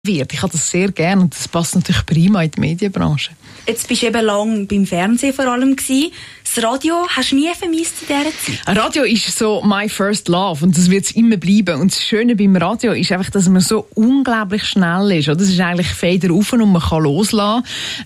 wird. Ich habe das sehr gerne und das passt natürlich prima in die Medienbranche. Jetzt bist du eben lang beim Fernsehen vor allem gewesen. Das Radio hast du nie vermisst in dieser Zeit? Radio ist so my first love und das wird es immer bleiben. Und das Schöne beim Radio ist einfach, dass man so unglaublich schnell ist. Das ist eigentlich Feder rauf und man kann loslassen.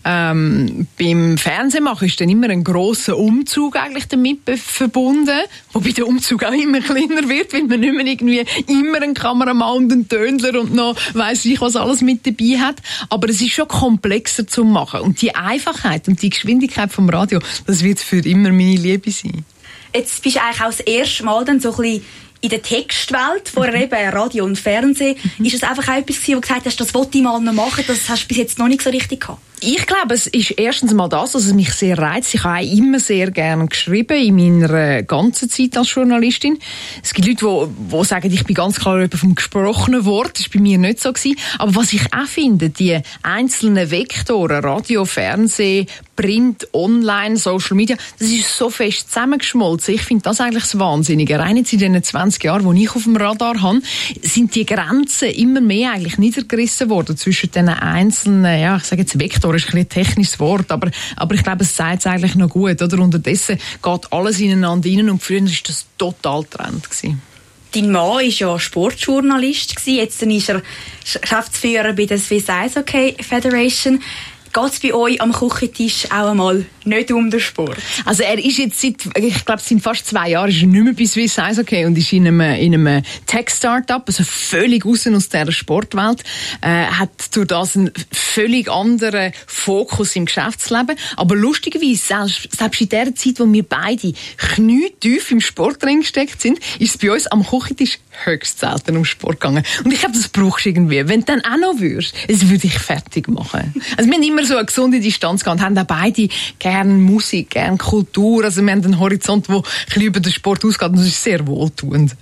Beim Fernsehen machen ist dann immer ein grosser Umzug eigentlich damit verbunden, wobei der Umzug auch immer kleiner wird, weil man nicht mehr irgendwie immer einen Kameramann und einen Tönler und noch weiss ich was alles mit dabei hat. Aber es ist schon komplexer zu machen. Und die Einfachheit und die Geschwindigkeit vom Radio, das wird für immer meine Liebe sein. Jetzt bist du eigentlich auch das erste Mal dann so ein bisschen in der Textwelt, vorher eben Radio und Fernsehen. Ist das einfach auch etwas gewesen, wo du gesagt hast, das wollte ich mal noch machen, das hast du bis jetzt noch nicht so richtig gehabt? Ich glaube, es ist erstens mal das, dass es mich sehr reizt. Ich habe auch immer sehr gerne geschrieben, in meiner ganzen Zeit als Journalistin. Es gibt Leute, die sagen, ich bin ganz klar vom gesprochenen Wort. Das war bei mir nicht so gewesen. Aber was ich auch finde, die einzelnen Vektoren, Radio, Fernsehen, Print, Online, Social Media, das ist so fest zusammengeschmolzen. Ich finde das eigentlich das Wahnsinnige. Rein jetzt in den 20 Jahren, die ich auf dem Radar habe, sind die Grenzen immer mehr eigentlich niedergerissen worden zwischen den einzelnen, ja, ich sage jetzt Vektoren, ist ein technisches Wort, aber ich glaube, es sagt es eigentlich noch gut, oder? Unterdessen geht alles ineinander rein und früher war das total Trend gewesen. Dein Mann war ja Sportjournalist gewesen, jetzt ist er Geschäftsführer bei der Swiss Ice Hockey Federation. Geht es bei euch am Küchentisch auch einmal nicht um den Sport? Also er ist jetzt ich glaube, es sind fast 2 Jahre, ist er nicht mehr bei Swiss Ice Hockey und ist in einem Tech-Startup, also völlig raus aus dieser Sportwelt, hat durch das einen völlig anderen Fokus im Geschäftsleben. Aber lustigerweise, selbst in der Zeit, wo wir beide knietief im Sportring gesteckt sind, ist es bei uns am Küchentisch höchst selten um Sport gegangen. Und ich glaube, das brauchst du irgendwie. Wenn du dann auch noch würdest, das würde ich fertig machen. Also wir haben immer so eine gesunde Distanz gehabt und haben auch beide gerne Musik, gerne Kultur. Also wir haben einen Horizont, der ein bisschen über den Sport ausgeht und das ist sehr wohltuend.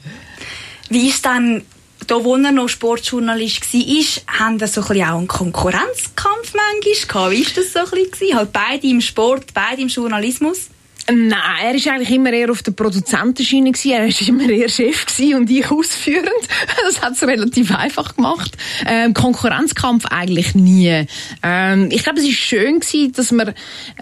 Wie ist dann, da wo er noch Sportjournalist war, haben da so ein bisschen auch einen Konkurrenzkampf manchmal gehabt? Wie ist das so ein bisschen? Halt beide im Sport, beide im Journalismus? Nein, er war eigentlich immer eher auf der Produzentenschiene gewesen. Er war immer eher Chef gewesen und ich ausführend. Das hat es relativ einfach gemacht. Konkurrenzkampf eigentlich nie. Ich glaube, es war schön gewesen, dass wir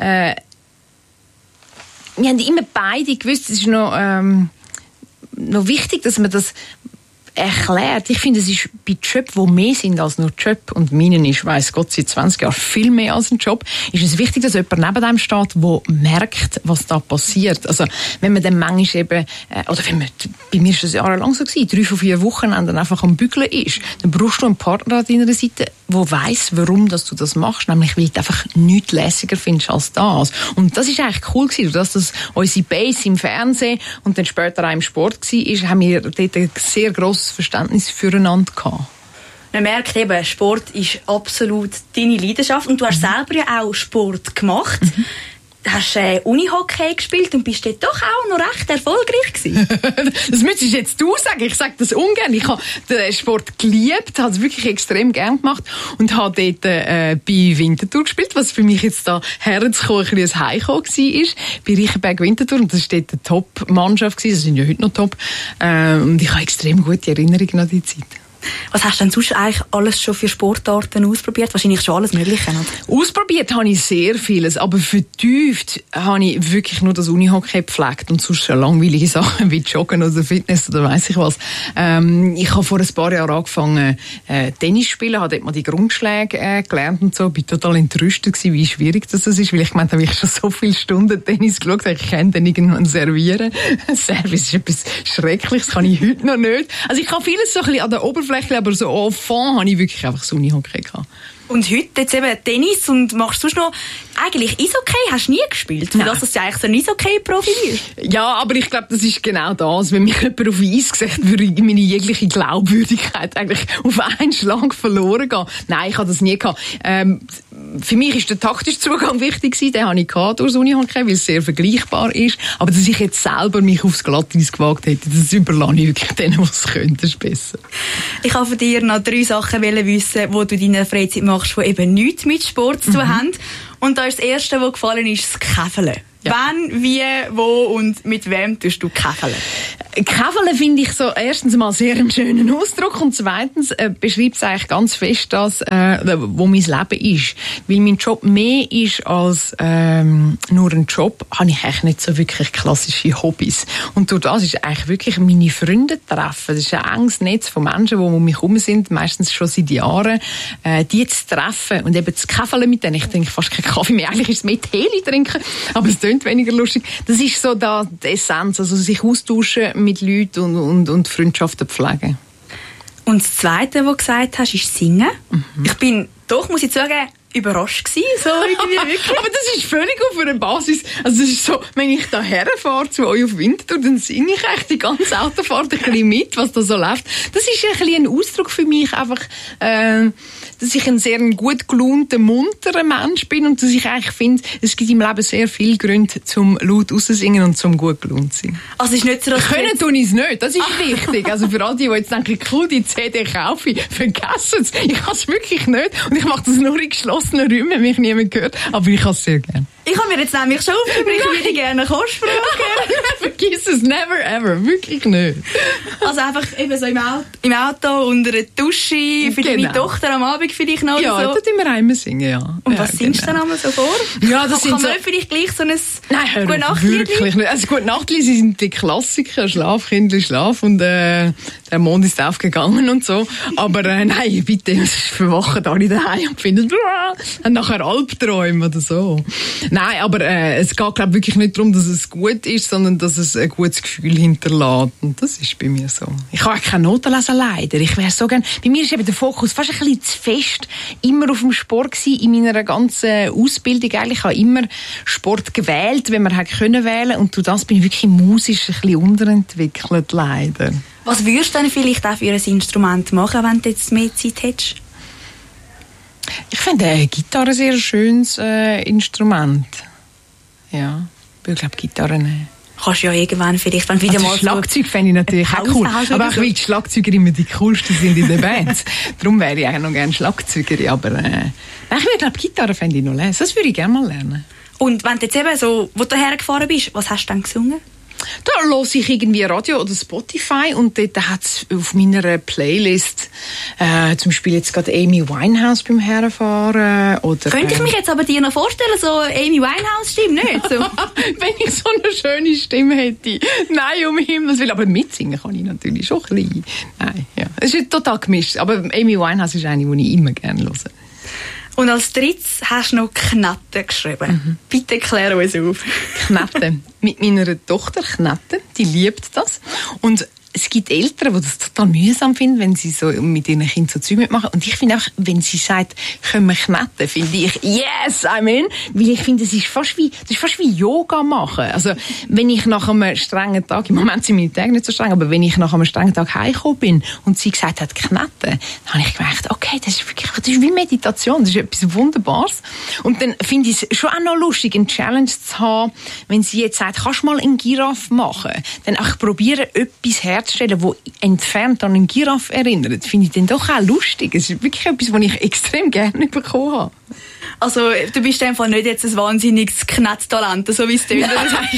haben immer beide gewusst, es ist noch wichtig, dass man das erklärt. Ich finde, es ist bei Jobs, die mehr sind als nur Job, und meinen ist, weiss Gott, seit 20 Jahren viel mehr als ein Job, ist es wichtig, dass jemand neben einem steht, der merkt, was da passiert. Also, wenn man dann manchmal eben, oder wenn man, bei mir ist das jahrelang so gewesen, 3 von 4 Wochenenden einfach am Bügeln ist, dann brauchst du einen Partner an deiner Seite, der weiss, warum dass du das machst, nämlich weil du einfach nichts lässiger findest als das. Und das ist eigentlich cool gewesen, dass das unsere Base im Fernsehen und dann später auch im Sport war, haben wir dort ein sehr grosses Verständnis füreinander gehabt. Man merkt eben, Sport ist absolut deine Leidenschaft und du hast selber ja auch Sport gemacht. Du hast Unihockey gespielt und bist dort doch auch noch recht erfolgreich gewesen. Das müsstest jetzt du sagen. Ich sage das ungern. Ich habe den Sport geliebt, habe es wirklich extrem gern gemacht und habe dort bei Winterthur gespielt, was für mich jetzt da herzukommen ein bisschen ein Heimkommen war. Bei Reichenberg Winterthur, und das war dort eine Top-Mannschaft gewesen. Sie sind ja heute noch top. Und ich habe extrem gute Erinnerungen an die Zeit. Was hast du denn sonst eigentlich alles schon für Sportarten ausprobiert? Wahrscheinlich schon alles Mögliche, oder? Ausprobiert habe ich sehr vieles, aber vertieft habe ich wirklich nur das Unihockey gepflegt und sonst schon langweilige Sachen wie Joggen oder Fitness oder weiss ich was. Ich habe vor ein paar Jahren angefangen Tennis zu spielen, habe dort mal die Grundschläge gelernt und so. Ich war total entrüstet gewesen, wie schwierig das ist, weil ich meinte, habe ich schon so viele Stunden Tennis geschaut, ich kann dann irgendwann servieren. Service ist etwas Schreckliches, kann ich heute noch nicht. Also ich kann vieles so ein bisschen an der Oberfläche, aber so au fond habe ich wirklich einfach so Unihockey gehabt. Und heute jetzt eben Tennis und machst du noch eigentlich Eishockey? Hast du nie gespielt? Für das, dass du eigentlich so ein Eishockey-Profi bist? Ja, aber ich glaube, das ist genau das. Wenn mich jemand auf Eis gesagt, würde meine jegliche Glaubwürdigkeit eigentlich auf einen Schlag verloren gehen. Nein, ich habe das nie gehabt. Für mich ist der taktische Zugang wichtig gewesen. Den habe ich gehabt durch das Unihockey, weil es sehr vergleichbar ist. Aber dass ich jetzt selber mich aufs Glatteis gewagt hätte, das überlasse ich wirklich denen, die es können. Das ist besser. Ich wollte von dir noch 3 Sachen wissen, die du in deiner Freizeit machst, die eben nichts mit Sport zu tun haben. Und da ist das Erste, was gefallen ist, das Käfeln. Ja. Wann, wie, wo und mit wem tust du käfeln? Käfeln finde ich so erstens mal sehr einen schönen Ausdruck und zweitens beschreibt es eigentlich ganz fest das, wo mein Leben ist. Weil mein Job mehr ist als nur ein Job, habe ich eigentlich nicht so wirklich klassische Hobbys. Und durch das ist eigentlich wirklich meine Freunde treffen. Das ist ein enges Netz von Menschen, die um mich herum sind, meistens schon seit Jahren, die zu treffen und eben zu käfeln mit denen. Ich trinke fast keinen Kaffee mehr, eigentlich ist es mehr Tee trinken, aber es klingt weniger lustig. Das ist so da die Essenz, also sich austauschen mit Leuten und Freundschaften pflegen. Und das Zweite, was du gesagt hast, ist Singen. Ich bin doch, muss ich sagen, überrascht gewesen, so irgendwie wirklich. Aber das ist völlig auf einer Basis. Also es ist so, wenn ich da herfahre zu euch auf Winterthur, dann singe ich echt die ganze Autofahrt ein bisschen mit, was da so läuft. Das ist ein bisschen ein Ausdruck für mich einfach, dass ich ein sehr gut gelaunter, munterer Mensch bin und dass ich eigentlich finde, es gibt im Leben sehr viele Gründe zum laut raussingen und zum gut gelaunt sein. Also ist nicht so, dass können tun ich es nicht, das ist wichtig. Also für all die jetzt denken, cool, die CD kaufe ich, vergessen es. Ich kann es wirklich nicht und ich mache das nur in geschlossenen Räumen, wenn mich niemand hört, aber ich kann es sehr gerne. Ich habe mir jetzt nämlich schon aufgeschrieben, ich würde gerne Kost fragen. Vergiss es, never ever, wirklich nicht. Also einfach eben so im Auto, unter einer Dusche, für meine Tochter am Abend vielleicht noch. Ja, so. da tun wir einmal singen, ja. Und was singst du dann einmal so vor? Ja, das sind kann so... man vielleicht gleich so ein Gute-Nacht-Lied? Wirklich nicht. Also Gute-Nacht-Lied sind die Klassiker, Schlaf, Kindli, Schlaf und der Mond ist aufgegangen und so. Aber nein, bitte, verwachen alle daheim und finden, haben nachher Albträume oder so. Nein, aber es geht, glaube ich, wirklich nicht darum, dass es gut ist, sondern dass es ein gutes Gefühl hinterlässt. Und das ist bei mir so. Ich kann auch keine Noten lesen, leider. Ich wäre so gern... Bei mir ist eben der Fokus fast ein bisschen zu fest immer auf dem Sport gewesen, in meiner ganzen Ausbildung eigentlich. Ich habe immer Sport gewählt, wenn man hätte können wählen. Und durch das bin ich wirklich musisch ein bisschen unterentwickelt, leider. Was würdest du denn vielleicht auch für ein Instrument machen, wenn du jetzt mehr Zeit hättest? Ich finde Gitarre ein sehr schönes Instrument. Ja, ich glaube Gitarre nehmen. Kannst du ja irgendwann vielleicht dann wieder mal... Schlagzeug fände ich natürlich auch cool. Aber auch weil die Schlagzeuger immer die coolsten sind in den Bands. Darum wäre ich auch noch gerne Schlagzeugerin. Aber ich glaube Gitarre fände ich noch lesen. Das würde ich gerne mal lernen. Und wenn du jetzt eben so, wo du hergefahren bist, was hast du dann gesungen? Da höre ich irgendwie Radio oder Spotify und dort hat es auf meiner Playlist zum Beispiel jetzt gerade Amy Winehouse beim Herfahren. Oder könnte ich mich jetzt aber dir noch vorstellen, so Amy Winehouse-Stimme, nicht? So. Wenn ich so eine schöne Stimme hätte. Nein, um Himmels Willen. Aber mitsingen kann ich natürlich schon ein bisschen. Nein, ja. Es ist total gemischt. Aber Amy Winehouse ist eine, die ich immer gerne höre. Und als drittes hast du noch Knatte geschrieben. Bitte klär uns auf. Knatte. Mit meiner Tochter Knatte, die liebt das. Und es gibt Eltern, die das total mühsam finden, wenn sie so mit ihren Kindern so Zeug mitmachen. Und ich finde auch, wenn sie sagt, können wir knatten, finde ich, yes, I'm in. Weil ich finde, das ist fast wie Yoga machen. Also, wenn ich nach einem strengen Tag, im Moment sind meine Tage nicht so streng, aber wenn ich nach einem strengen Tag heimgekommen bin und sie gesagt hat, knatten, dann habe ich gedacht, okay, das ist wie Meditation, das ist etwas Wunderbares. Und dann finde ich es schon auch noch lustig, eine Challenge zu haben, wenn sie jetzt sagt, kannst du mal einen Giraffe machen? Dann auch probieren, etwas herzustellen, das entfernt an einen Giraffe erinnert, finde ich dann doch auch lustig. Es ist wirklich etwas, was ich extrem gerne bekommen habe. Also, du bist einfach nicht jetzt ein wahnsinniges Knetttalent, so wie es tönt.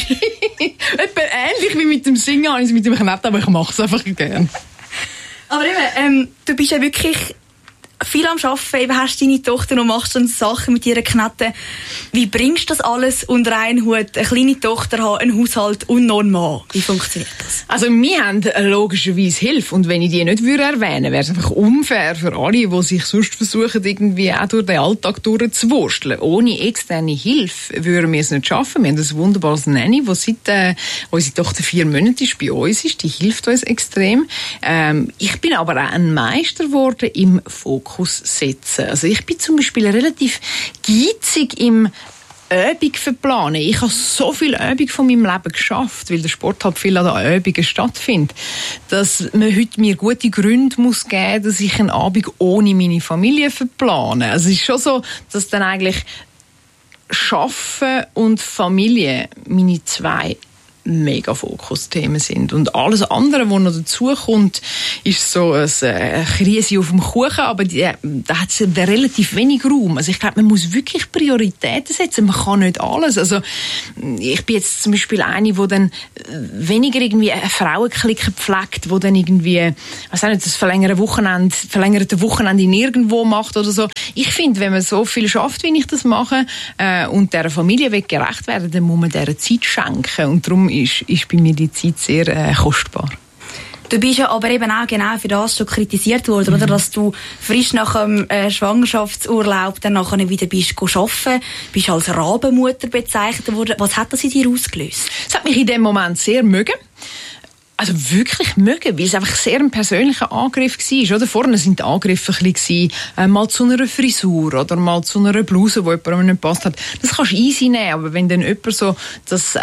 Etwa ähnlich wie mit dem Singen habe ich es mit dem Knett, aber ich mache es einfach gerne. Aber eben, du bist ja wirklich viel am Arbeiten, eben hast deine Tochter und machst dann Sachen mit ihrer Knete. Wie bringst du das alles unter einen Hut? Eine kleine Tochter haben, einen Haushalt und noch einen Mann. Wie funktioniert das? Also wir haben logischerweise Hilfe und wenn ich die nicht erwähnen würde, wäre es einfach unfair für alle, die sich sonst versuchen, irgendwie auch durch den Alltag durchzuwursteln. Ohne externe Hilfe würden wir es nicht schaffen. Wir haben ein wunderbares Nanny, das seit unsere Tochter 4 Monate bei uns ist. Die hilft uns extrem. Ich bin aber auch ein Meister geworden im Fokus setzen. Also ich bin zum Beispiel relativ geizig im Übung verplanen. Ich habe so viel Übung von meinem Leben geschafft, weil der Sport halt viel an den Übungen stattfindet, dass man heute mir gute Gründe muss geben, dass ich einen Abend ohne meine Familie verplane. Also es ist schon so, dass dann eigentlich Schaffen und Familie meine 2 mega Fokusthemen sind. Und alles andere, was noch dazu kommt, ist so eine Krise auf dem Kuchen, aber da hat es relativ wenig Raum. Also ich glaube, man muss wirklich Prioritäten setzen. Man kann nicht alles. Also ich bin jetzt zum Beispiel eine, die dann weniger irgendwie eine Frauenklicke pflegt, die dann irgendwie, weiß auch nicht, das verlängerte Wochenende nirgendwo macht oder so. Ich finde, wenn man so viel schafft, wie ich das mache, und dieser Familie gerecht werden, dann muss man dieser Zeit schenken. Und darum ist bei mir die Zeit sehr kostbar. Du bist ja aber eben auch genau für das schon kritisiert worden, oder? Dass du frisch nach dem Schwangerschaftsurlaub dann nachher wieder bist arbeiten, bist als Rabenmutter bezeichnet worden. Was hat das in dir ausgelöst? Es hat mich in dem Moment sehr mögen. Also wirklich mögen, weil es einfach sehr ein persönlicher Angriff war. Oder? Vorne sind die Angriffe ein bisschen, mal zu einer Frisur oder mal zu einer Bluse, die jemandem nicht passt hat. Das kannst du easy nehmen, aber wenn dann jemand so das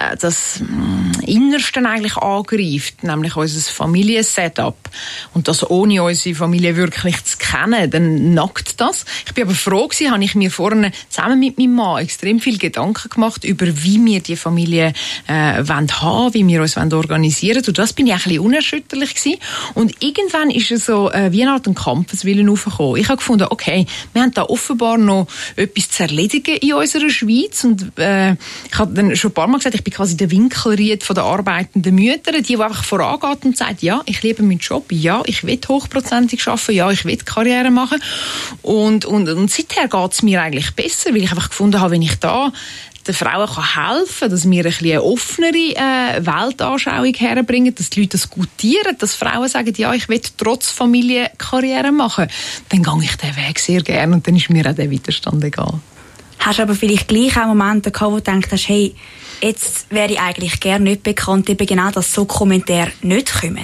Innerste eigentlich angreift, nämlich unser Familiensetup, und das ohne unsere Familie wirklich zu kennen, dann nackt das. Ich bin aber froh gewesen, habe ich mir vorne zusammen mit meinem Mann extrem viel Gedanken gemacht über, wie wir die Familie haben, wie wir uns organisieren wollen. Und das bin ich ein bisschen unerschütterlich gewesen. Und irgendwann ist es so wie eine Art Kampfeswillen aufgekommen. Ich habe gefunden, okay, wir haben da offenbar noch etwas zu erledigen in unserer Schweiz. Und ich habe dann schon ein paar Mal gesagt, ich bin quasi der Winkelried von den arbeitenden Müttern, die einfach vorangeht und sagt, ja, ich liebe meinen Job, ja, ich will hochprozentig arbeiten, ja, ich will Karriere machen. Und seither geht es mir eigentlich besser, weil ich einfach gefunden habe, wenn ich da den Frauen helfen kann, dass wir eine offenere Weltanschauung herbringen, dass die Leute das gutieren, dass Frauen sagen, ja, ich will trotz Familie Karriere machen, dann gehe ich den Weg sehr gerne und dann ist mir auch der Widerstand egal. Hast du aber vielleicht gleich auch Momente gehabt, wo du denkst, hey, jetzt wäre ich eigentlich gerne nicht bekannt, eben genau, dass so Kommentare nicht kommen?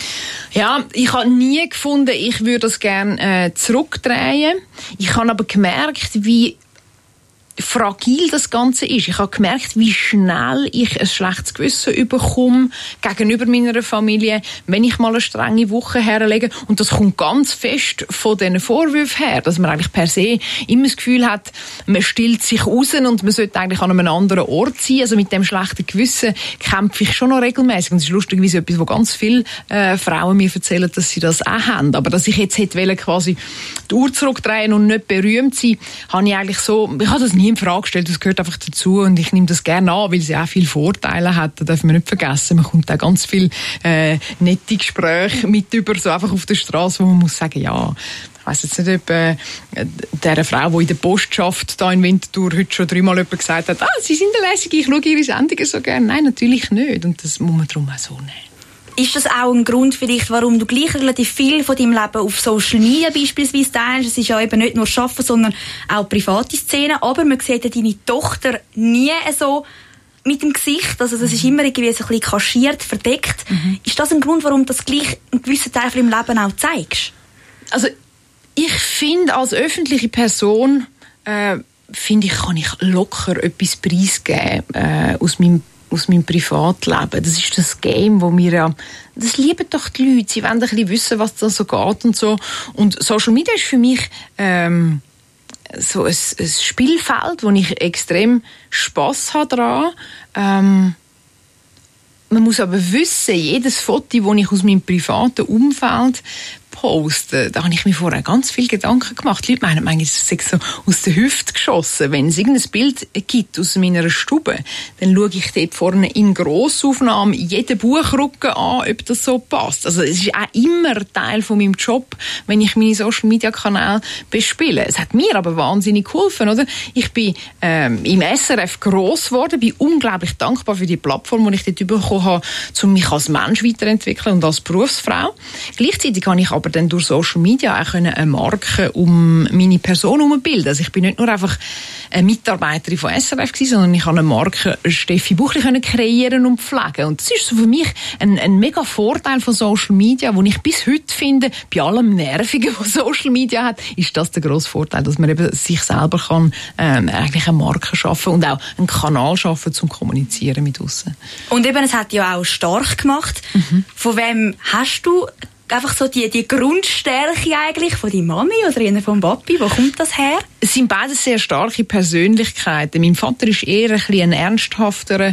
Ja, ich habe nie gefunden, ich würde das gerne zurückdrehen. Ich habe aber gemerkt, wie fragil das Ganze ist. Ich habe gemerkt, wie schnell ich ein schlechtes Gewissen bekomme gegenüber meiner Familie, wenn ich mal eine strenge Woche herlege. Und das kommt ganz fest von diesen Vorwürfen her, dass man eigentlich per se immer das Gefühl hat, man stillt sich raus und man sollte eigentlich an einem anderen Ort sein. Also mit dem schlechten Gewissen kämpfe ich schon noch regelmäßig. Und es ist lustigerweise etwas, wo ganz viele Frauen mir erzählen, dass sie das auch haben. Aber dass ich jetzt hätte quasi die Uhr zurückdrehen und nicht berühmt sein, habe ich eigentlich so, ich habe das nie in Frage gestellt, das gehört einfach dazu und ich nehme das gerne an, weil sie auch viele Vorteile hat, das darf man nicht vergessen. Man kommt auch ganz viel nette Gespräche mit über, so einfach auf der Straße, wo man muss sagen, ja, ich weiss jetzt nicht, ob der Frau, die in der Post arbeitet, da in Winterthur, heute schon 3-mal jemand gesagt hat, Sie sind eine Lässige, ich schaue Ihre Sendungen so gerne. Nein, natürlich nicht und das muss man darum auch so nehmen. Ist das auch ein Grund vielleicht, warum du gleich relativ viel von deinem Leben auf Social Media beispielsweise teilst? Es ist ja eben nicht nur Arbeiten, sondern auch private Szenen. Aber man sieht ja deine Tochter nie so mit dem Gesicht. Also das ist immer irgendwie so ein bisschen kaschiert, verdeckt. Ist das ein Grund, warum du das gleich einen gewissen Teil von deinem Leben auch zeigst? Also ich finde, als öffentliche Person finde ich, kann ich locker etwas preisgeben aus meinem Privatleben. Das ist das Game, wo wir ja, das lieben doch die Leute. Sie wollen ein bisschen wissen, was da so geht und so. Und Social Media ist für mich so ein Spielfeld, wo ich extrem Spass habe daran. Man muss aber wissen, jedes Foto, das ich aus meinem privaten Umfeld posten. Da habe ich mir vorher ganz viel Gedanken gemacht. Die Leute meinen manchmal, es sei so aus der Hüfte geschossen. Wenn es irgendein Bild gibt aus meiner Stube, dann schaue ich dort vorne in Grossaufnahme jeden Buchrücken an, ob das so passt. Also es ist auch immer Teil von meinem Job, wenn ich meine Social-Media-Kanäle bespiele. Es hat mir aber wahnsinnig geholfen, oder? Ich bin im SRF gross geworden, bin unglaublich dankbar für die Plattform, die ich dort bekommen habe, um mich als Mensch weiterzuentwickeln und als Berufsfrau. Gleichzeitig habe ich aber dann durch Social Media auch eine Marke um meine Person herum bilden. Also ich bin nicht nur einfach eine Mitarbeiterin von SRF gewesen, sondern ich habe eine Marke Steffi Buchli kreieren und pflegen. Und das ist so für mich ein mega Vorteil von Social Media, den ich bis heute finde, bei allem Nervigen, was Social Media hat, ist das der grosse Vorteil, dass man eben sich selber kann eigentlich eine Marke schaffen und auch einen Kanal schaffen zum Kommunizieren mit aussen. Und eben, es hat ja auch stark gemacht. Von wem hast du einfach so die Grundstärke eigentlich von deiner Mami oder eher vom Papi? Wo kommt das her? Es sind beide sehr starke Persönlichkeiten. Mein Vater ist eher ein ernsthafterer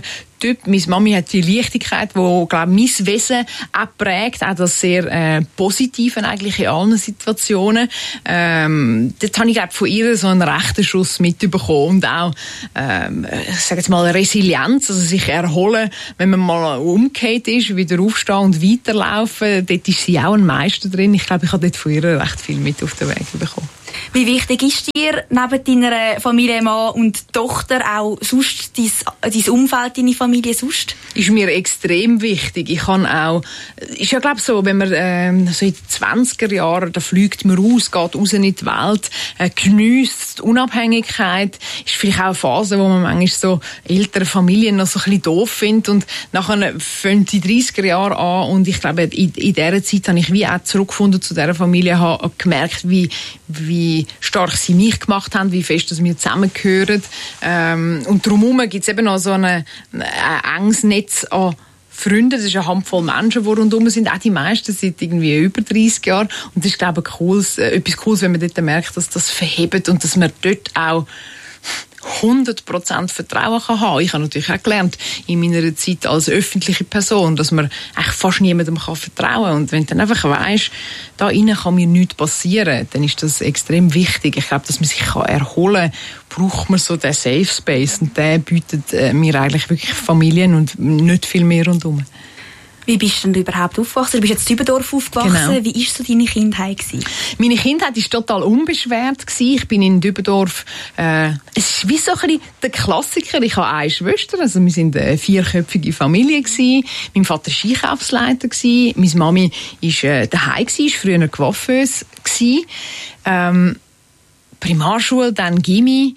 Typ. Meine Mami hat die Leichtigkeit, die, glaube ich, mein Wesen auch prägt, auch das sehr Positive eigentlich in allen Situationen. Dort habe ich, glaube ich, von ihr so einen rechten Schuss mitbekommen und auch, ich sage jetzt mal, Resilienz, also sich erholen, wenn man mal umgekehrt ist, wieder aufstehen und weiterlaufen. Dort ist sie auch ein Meister drin. Ich glaube, ich habe dort von ihr recht viel mit auf den Weg bekommen. Wie wichtig ist dir neben deiner Familie, Mann und Tochter auch sonst dein Umfeld, deine Familie sonst? Ist mir extrem wichtig. Ich kann auch, ist ja glaube so, wenn man so in den 20er Jahren, da fliegt man raus, geht raus in die Welt, geniesst die Unabhängigkeit, ist vielleicht auch eine Phase, wo man manchmal so ältere Familien noch so ein bisschen doof findet und nachher fängt die 30er Jahre an und ich glaube, in dieser Zeit habe ich wie auch zurückgefunden zu dieser Familie, habe gemerkt, wie stark sie mich gemacht haben, wie fest dass wir zusammengehören. Und drumherum gibt es eben noch so ein enges Netz an Freunden. Das ist eine Handvoll Menschen, die rundherum sind. Auch die meisten seit irgendwie über 30 Jahren. Und das ist, glaube ich, etwas Cooles, wenn man dort merkt, dass das verhebt und dass man dort auch 100% Vertrauen kann haben. Ich habe natürlich auch gelernt, in meiner Zeit als öffentliche Person, dass man eigentlich fast niemandem vertrauen kann. Und wenn du dann einfach weisst, da innen kann mir nichts passieren, dann ist das extrem wichtig. Ich glaube, dass man sich erholen kann, braucht man so den Safe Space. Und der bietet mir eigentlich wirklich Familien und nicht viel mehr rundherum. Wie bist du denn überhaupt aufgewachsen? Du bist jetzt in Dübendorf aufgewachsen. Genau. Wie war so deine Kindheit? Meine Kindheit war total unbeschwert. Ich bin in Dübendorf, es ist wie so ein bisschen der Klassiker. Ich habe eine Schwester, also wir sind eine vierköpfige Familie gewesen. Mein Vater war Einkaufsleiter gewesen. Meine Mami war daheim gewesen, war früher Coiffeuse gewesen. Primarschule, dann Gymi.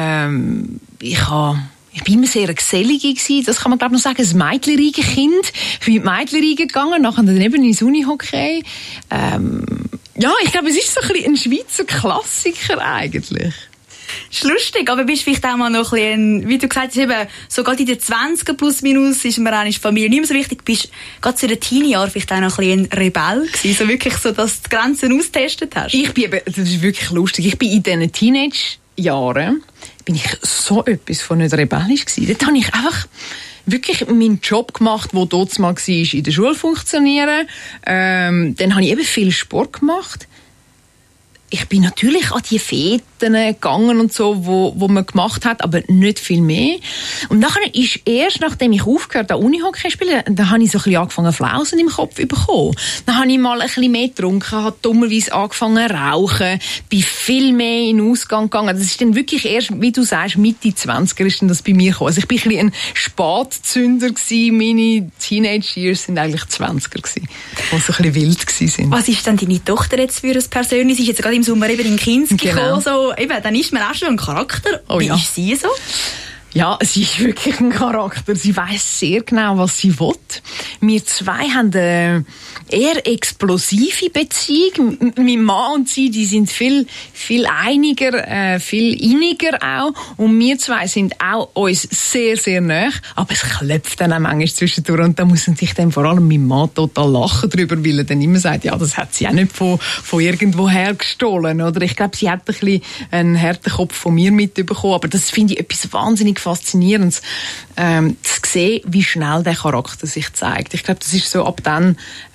Ich bin immer sehr eine Gesellige gewesen. Das kann man, glaube ich, noch sagen. Ein Mädchenriegen-Kind. Ich bin in die Mädchenriegen gegangen, nachher dann eben ins Unihockey. Ja, ich glaube, es ist so ein bisschen ein Schweizer Klassiker eigentlich. Das ist lustig, aber bist vielleicht auch mal noch ein bisschen, wie du gesagt hast, eben, so gerade in den 20er plus minus ist mir eigentlich Familie nicht mehr so wichtig. Bist gerade zu den Teenie-Jahren vielleicht auch noch ein bisschen ein Rebell gewesen, so wirklich so, dass du die Grenzen austestet hast? Das ist wirklich lustig. Ich bin in diesen Teenage-Jahren bin ich so etwas von nicht rebellisch gewesen. Dort habe ich einfach wirklich meinen Job gemacht, der dort mal war, in der Schule funktionieren. Dann habe ich eben viel Sport gemacht. Ich bin natürlich an die Feten gegangen und so, wo man gemacht hat, aber nicht viel mehr. Und nachher ist erst, nachdem ich aufgehört habe, Unihockey zu spielen, da habe ich so ein bisschen angefangen, Flausen im Kopf zu bekommen. Dann habe ich mal ein bisschen mehr getrunken, habe dummerweise angefangen zu rauchen, bin viel mehr in den Ausgang gegangen. Das ist dann wirklich erst, wie du sagst, Mitte 20er ist dann das bei mir gekommen. Also ich bin ein bisschen ein Spatzünder gewesen. Meine Teenage-Years sind eigentlich 20er gewesen, die so ein bisschen wild gewesen. Was ist denn deine Tochter jetzt für ein Persönliches? Sie ist jetzt gerade im Sommer eben in Kinski gekommen, so, eben, dann ist man auch schon ein Charakter. Oh, wie ja. Ist sie so? Ja, sie ist wirklich ein Charakter. Sie weiss sehr genau, was sie will. Wir zwei haben eine eher explosive Beziehung. Mein Mann und sie, die sind viel einiger, viel inniger auch. Und wir zwei sind auch uns sehr, sehr nahe. Aber es klopft dann auch manchmal zwischendurch. Und da muss natürlich dann vor allem mein Mann total lachen drüber, weil er dann immer sagt, ja, das hat sie auch nicht von irgendwoher gestohlen, oder? Ich glaube, sie hat ein bisschen einen harten Kopf von mir mitbekommen. Aber das finde ich etwas wahnsinnig Faszinierendes, zu sehen, wie schnell der Charakter sich zeigt. Ich glaube, das ist so ab dann,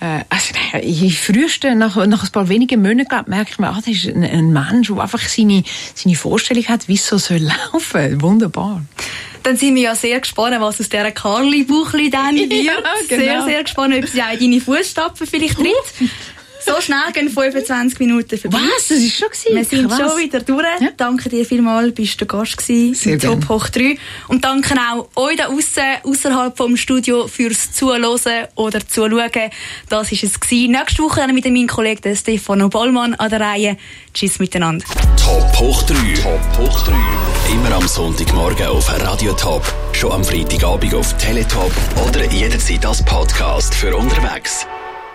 je frühester, nach ein paar wenigen Monaten, glaube, merke ich mir, das ist ein Mensch, der einfach seine Vorstellung hat, wie es so soll laufen. Wunderbar. Dann sind wir ja sehr gespannt, was aus dieser Carly-Buchli dann wird. Ja, genau. Sehr, sehr gespannt, ob sie auch in deine Fußstapfen vielleicht tritt. So schnell gehen 25 Minuten vorbei. Was? Das ist schon gewesen? Wir sind schon wieder durch. Ja. Danke dir vielmals, bist du Gast gewesen. Sehr gerne. Top hoch 3. Und danke auch euch da außerhalb vom Studio fürs Zuhören oder Zuschauen. Das war es gewesen. Nächste Woche dann mit meinem Kollegen Stefano Bollmann an der Reihe. Tschüss miteinander. Top hoch 3. Top hoch 3. Immer am Sonntagmorgen auf Radio Top. Schon am Freitagabend auf Teletop oder jederzeit als Podcast für unterwegs.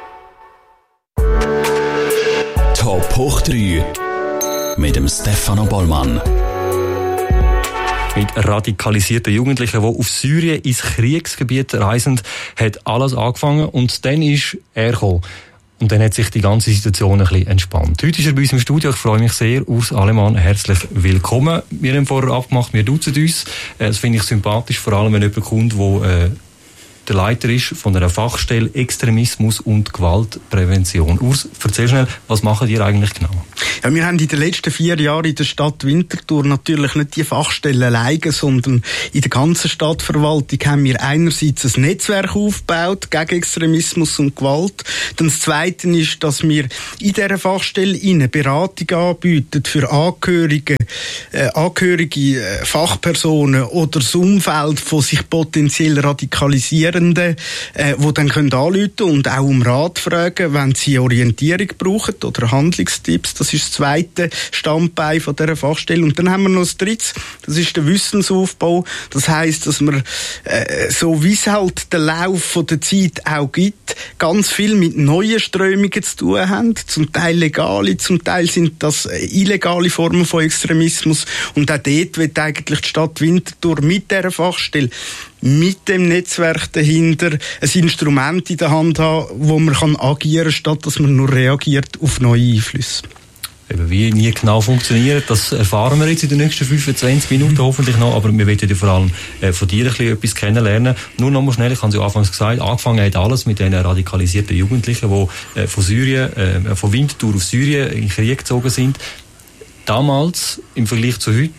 Top hoch 3 mit dem Stefano Bollmann. Mit radikalisierten Jugendlichen, die auf Syrien ins Kriegsgebiet reisen, hat alles angefangen und dann ist er gekommen. Und dann hat sich die ganze Situation ein bisschen entspannt. Heute ist er bei uns im Studio. Ich freue mich sehr. Urs Alemann, herzlich willkommen. Wir haben vorher abgemacht, wir duzen uns. Das finde ich sympathisch, vor allem wenn jemand kommt, der der Leiter ist von einer Fachstelle Extremismus und Gewaltprävention. Urs, erzähl schnell, was macht ihr eigentlich genau? Ja, wir haben in den letzten 4 Jahren in der Stadt Winterthur natürlich nicht die Fachstelle alleine, sondern in der ganzen Stadtverwaltung haben wir einerseits ein Netzwerk aufgebaut gegen Extremismus und Gewalt. Dann das Zweite ist, dass wir in dieser Fachstelle eine Beratung anbieten für angehörige Fachpersonen oder das Umfeld von sich potenziell radikalisierenden, die dann anrufen können und auch um Rat fragen, wenn sie Orientierung brauchen oder Handlungstipps. Das ist das zweite Standbein von dieser Fachstelle. Und dann haben wir noch das dritte, das ist der Wissensaufbau. Das heisst, dass wir, so wie es halt den Lauf von der Zeit auch gibt, ganz viel mit neuen Strömungen zu tun haben. Zum Teil legale, zum Teil sind das illegale Formen von Extremismus. Und auch dort wird eigentlich die Stadt Winterthur mit dieser Fachstelle, mit dem Netzwerk dahinter, ein Instrument in der Hand haben, wo man agieren kann, statt dass man nur reagiert auf neue Einflüsse. Eben, wie nie genau funktioniert, das erfahren wir jetzt in den nächsten 25 Minuten hoffentlich noch, aber wir wollen ja vor allem von dir ein bisschen etwas kennenlernen. Nur noch mal schnell, ich habe es ja anfangs gesagt, angefangen hat alles mit den radikalisierten Jugendlichen, die von Syrien, von Winterthur auf Syrien in den Krieg gezogen sind. Damals, im Vergleich zu heute,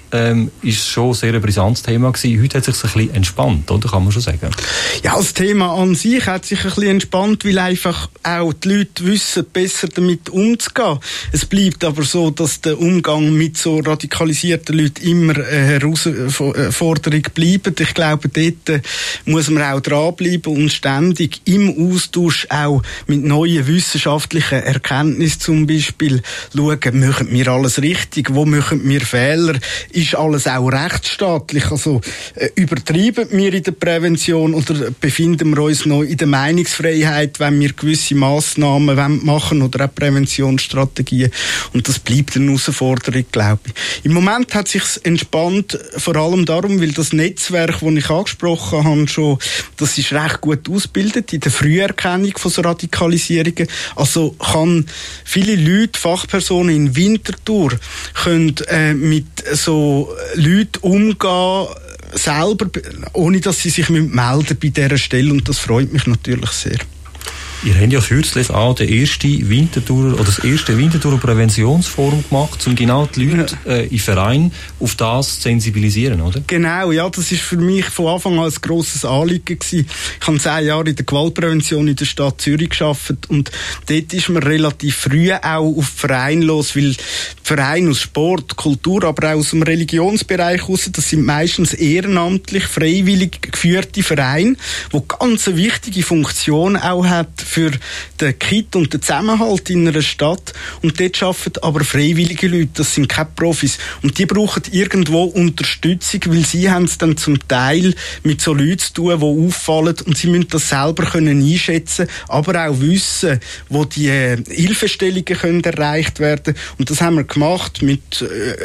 ist schon sehr ein brisantes Thema gewesen. Heute hat es sich ein bisschen entspannt, oder? Kann man schon sagen. Ja, das Thema an sich hat sich ein bisschen entspannt, weil einfach auch die Leute wissen, besser damit umzugehen. Es bleibt aber so, dass der Umgang mit so radikalisierten Leuten immer eine Herausforderung bleibt. Ich glaube, dort muss man auch dranbleiben und ständig im Austausch auch mit neuen wissenschaftlichen Erkenntnissen zum Beispiel schauen, machen wir alles richtig, wo machen wir Fehler, ist alles auch rechtsstaatlich, also übertreiben wir in der Prävention oder befinden wir uns noch in der Meinungsfreiheit, wenn wir gewisse Massnahmen machen oder auch Präventionsstrategien, und das bleibt eine Herausforderung, glaube ich. Im Moment hat es sich entspannt, vor allem darum, weil das Netzwerk, das ich angesprochen habe, schon, das ist recht gut ausgebildet in der Früherkennung von so Radikalisierungen. Also kann viele Leute, Fachpersonen in Winterthur, können mit so Leute umgehen, selber, ohne dass sie sich melden bei dieser Stelle, und das freut mich natürlich sehr. Ihr habt ja kürzlich auch das erste Winterthurer Präventionsforum gemacht, um genau die Leute im Verein auf das zu sensibilisieren, oder? Genau, ja, das ist für mich von Anfang an ein grosses Anliegen gewesen. Ich habe 10 Jahre in der Gewaltprävention in der Stadt Zürich gearbeitet, und dort ist man relativ früh auch auf Verein los, weil Vereine aus Sport, Kultur, aber auch aus dem Religionsbereich raus, das sind meistens ehrenamtlich, freiwillig geführte Vereine, die ganz eine wichtige Funktion auch hat für den Kit und den Zusammenhalt in einer Stadt. Und dort arbeiten aber freiwillige Leute, das sind keine Profis. Und die brauchen irgendwo Unterstützung, weil sie haben es dann zum Teil mit so Leuten zu tun, die auffallen, und sie müssen das selber können einschätzen, aber auch wissen, wo die Hilfestellungen können erreicht werden. Und das haben wir gemacht mit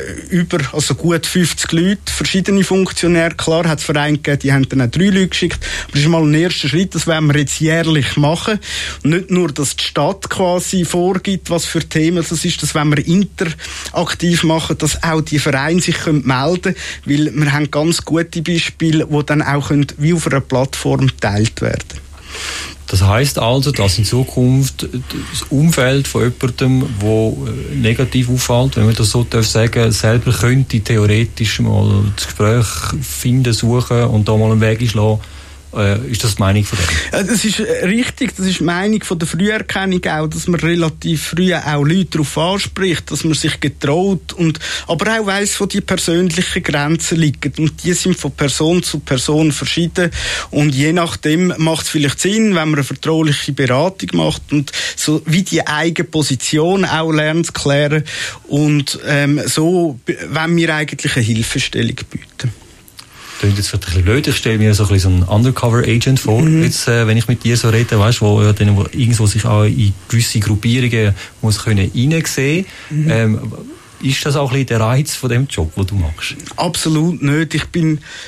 also gut 50 Leuten, verschiedene Funktionäre. Klar hat es Vereine gegeben, die haben dann auch 3 Leute geschickt, aber das ist mal ein erster Schritt, das werden wir jetzt jährlich machen. Nicht nur, dass die Stadt quasi vorgibt, was für Themen das ist, dass wenn wir interaktiv machen, dass auch die Vereine sich melden können, weil wir haben ganz gute Beispiele, die dann auch wie auf einer Plattform geteilt werden. Das heisst also, dass in Zukunft das Umfeld von jemandem, der negativ auffällt, wenn man das so sagen darf, selber könnte theoretisch mal das Gespräch finden, suchen und da mal einen Weg einschlagen. Ist das die Meinung von dem? Das ist richtig, das ist die Meinung von der Früherkennung auch, dass man relativ früh auch Leute darauf anspricht, dass man sich getraut, und aber auch weiss, wo die persönlichen Grenzen liegen, und die sind von Person zu Person verschieden, und je nachdem macht es vielleicht Sinn, wenn man eine vertrauliche Beratung macht und so wie die eigene Position auch lernt zu klären, und so wenn wir eigentlich eine Hilfestellung bieten. Klingt jetzt vielleicht ein bisschen blöd, ich stelle mir so einen Undercover-Agent vor, jetzt, wenn ich mit dir so rede, weißt, wo irgendwo sich auch in gewisse Gruppierungen muss können reinsehen. Ist das auch ein bisschen der Reiz von dem Job, den du machst? Absolut nicht. Ich bin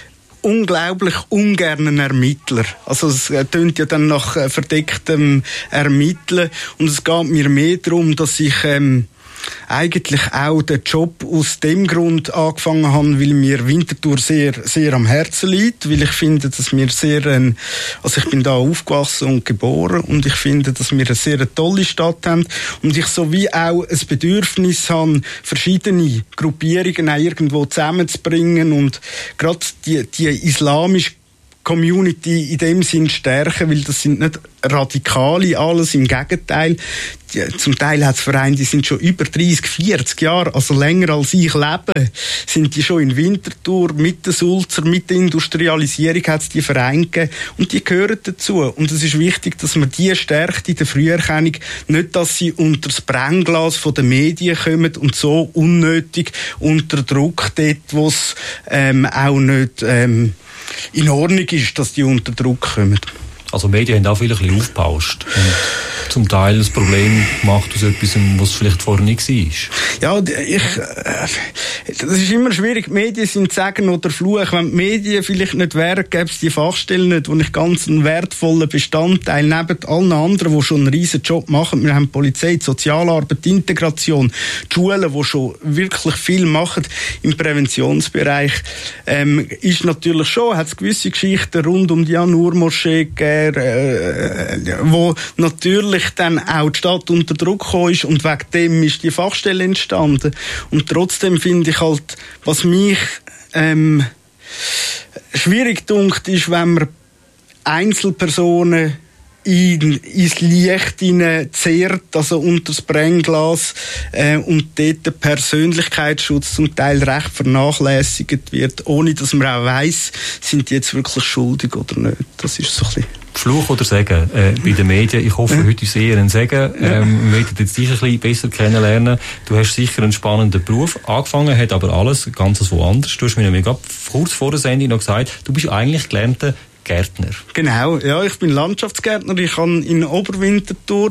unglaublich ungern ein Ermittler. Also es tönt ja dann nach verdecktem Ermitteln und es geht mir mehr darum, dass ich eigentlich auch den Job aus dem Grund angefangen habe, weil mir Winterthur sehr, sehr am Herzen liegt, weil ich finde, dass wir also ich bin da aufgewachsen und geboren und ich finde, dass wir eine sehr tolle Stadt haben und ich sowie auch ein Bedürfnis habe, verschiedene Gruppierungen auch irgendwo zusammenzubringen und gerade die islamische Community in dem Sinn stärken, weil das sind nicht Radikale alles, im Gegenteil. Zum Teil hat es Vereine, die sind schon über 30, 40 Jahre, also länger als ich lebe, sind die schon in Winterthur, mit der Sulzer, mit der Industrialisierung hat es die Vereine gegeben und die gehören dazu. Und es ist wichtig, dass man die stärkt in der Früherkennung, nicht, dass sie unter das Brennglas von den Medien kommen und so unnötig unter Druck dort, wo es auch nicht in Ordnung ist, dass die unter Druck kommen. Also Medien haben auch viel ein bisschen aufgepauscht und zum Teil das Problem gemacht aus etwas, was vielleicht vorher nicht war. Ja, das ist immer schwierig. Die Medien sind Segen oder Fluch. Wenn die Medien vielleicht nicht wären, gäbe es die Fachstellen nicht, wo ich ganz einen wertvollen Bestandteil neben allen anderen, die schon einen riesen Job machen. Wir haben Polizei, die Sozialarbeit, die Integration, die Schulen, die schon wirklich viel machen im Präventionsbereich. Ist natürlich schon, hat es gewisse Geschichten rund um die An-Nur-Moschee gegeben, wo natürlich dann auch die Stadt unter Druck gekommen ist und wegen dem ist die Fachstelle entstanden. Und trotzdem finde ich halt, was mich schwierig dunkt, ist, wenn man Einzelpersonen ins Licht zehrt, also unter das Brennglas, und dort der Persönlichkeitsschutz zum Teil recht vernachlässigt wird, ohne dass man auch weiss, sind die jetzt wirklich schuldig oder nicht. Das ist so ein bisschen Fluch oder Segen bei den Medien. Ich hoffe, heute ist eher ein Segen. Wir werden jetzt dich ein bisschen besser kennenlernen. Du hast sicher einen spannenden Beruf. Angefangen hat aber alles ganz woanders. Du hast mir nämlich kurz vor der Sendung noch gesagt, du bist eigentlich gelernter Gärtner. Genau, ja, ich bin Landschaftsgärtner. Ich habe in Oberwinterthur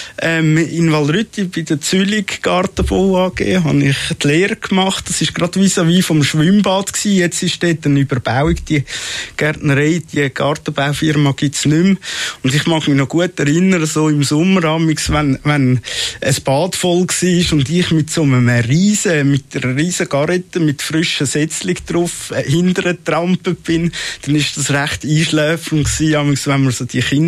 in Walrütti bei der Zülich Gartenbau AG habe ich die Lehre gemacht. Das ist gerade vis-à-vis vom Schwimmbad gewesen. Jetzt ist dort eine Überbauung. Die Gärtnerei, die Gartenbaufirma gibt's nicht mehr. Und ich mag mich noch gut erinnern, so im Sommer, wenn ein Bad voll war und ich mit einer riesen Garette mit frischen Sätzling drauf hintergetrampelt bin, dann ist das recht einschläfernd gewesen, wenn man so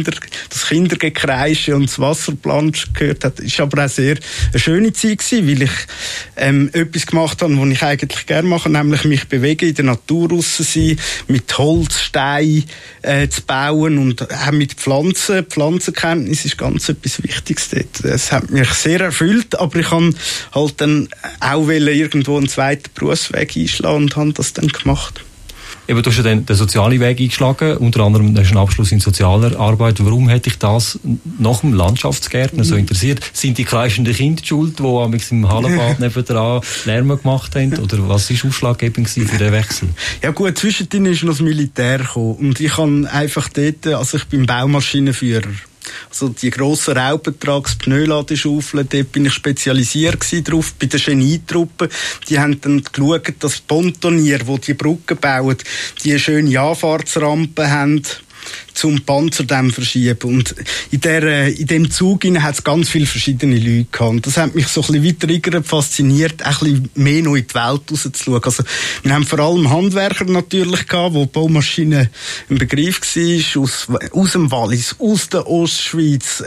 das Kindergekreische und das Wasserplanschen gehört hat. Es war aber auch sehr eine schöne Zeit gewesen, weil ich etwas gemacht habe, was ich eigentlich gerne mache, nämlich mich bewegen, in der Natur raus sein, mit Holz, Stein zu bauen und auch mit Pflanzen. Pflanzenkenntnis ist ganz etwas Wichtiges dort. Das hat mich sehr erfüllt, aber ich kann halt dann auch irgendwo einen zweiten Berufsweg einschlagen und habe das dann gemacht. Eben, du hast ja dann den sozialen Weg eingeschlagen, unter anderem hast du einen Abschluss in sozialer Arbeit. Warum hätte dich das nach dem Landschaftsgärtner so interessiert? Sind die kreischenden Kinder schuld, die im Hallenbad nebenan Lärm gemacht haben? Oder was war ausschlaggebend für den Wechsel? Ja gut, zwischendrin ist noch das Militär gekommen. Und ich habe einfach dort, also ich bin Baumaschinenführer. Also die grossen Raupentrags, Pneuladeschaufeln, dort bin ich spezialisiert drauf, bei der Genietruppe. Die haben dann geschaut, dass die Pontonier, die die Brücken bauen, die schöne Anfahrtsrampen haben, zum Panzerdämm verschieben. Und in dem Zug hat es ganz viele verschiedene Leute gehabt. Und das hat mich so ein bisschen weiter fasziniert, ein bisschen mehr noch in die Welt rauszuschauen. Also, wir haben vor allem Handwerker natürlich gehabt, wo Baumaschine ein Begriff war, aus dem Wallis, aus der Ostschweiz,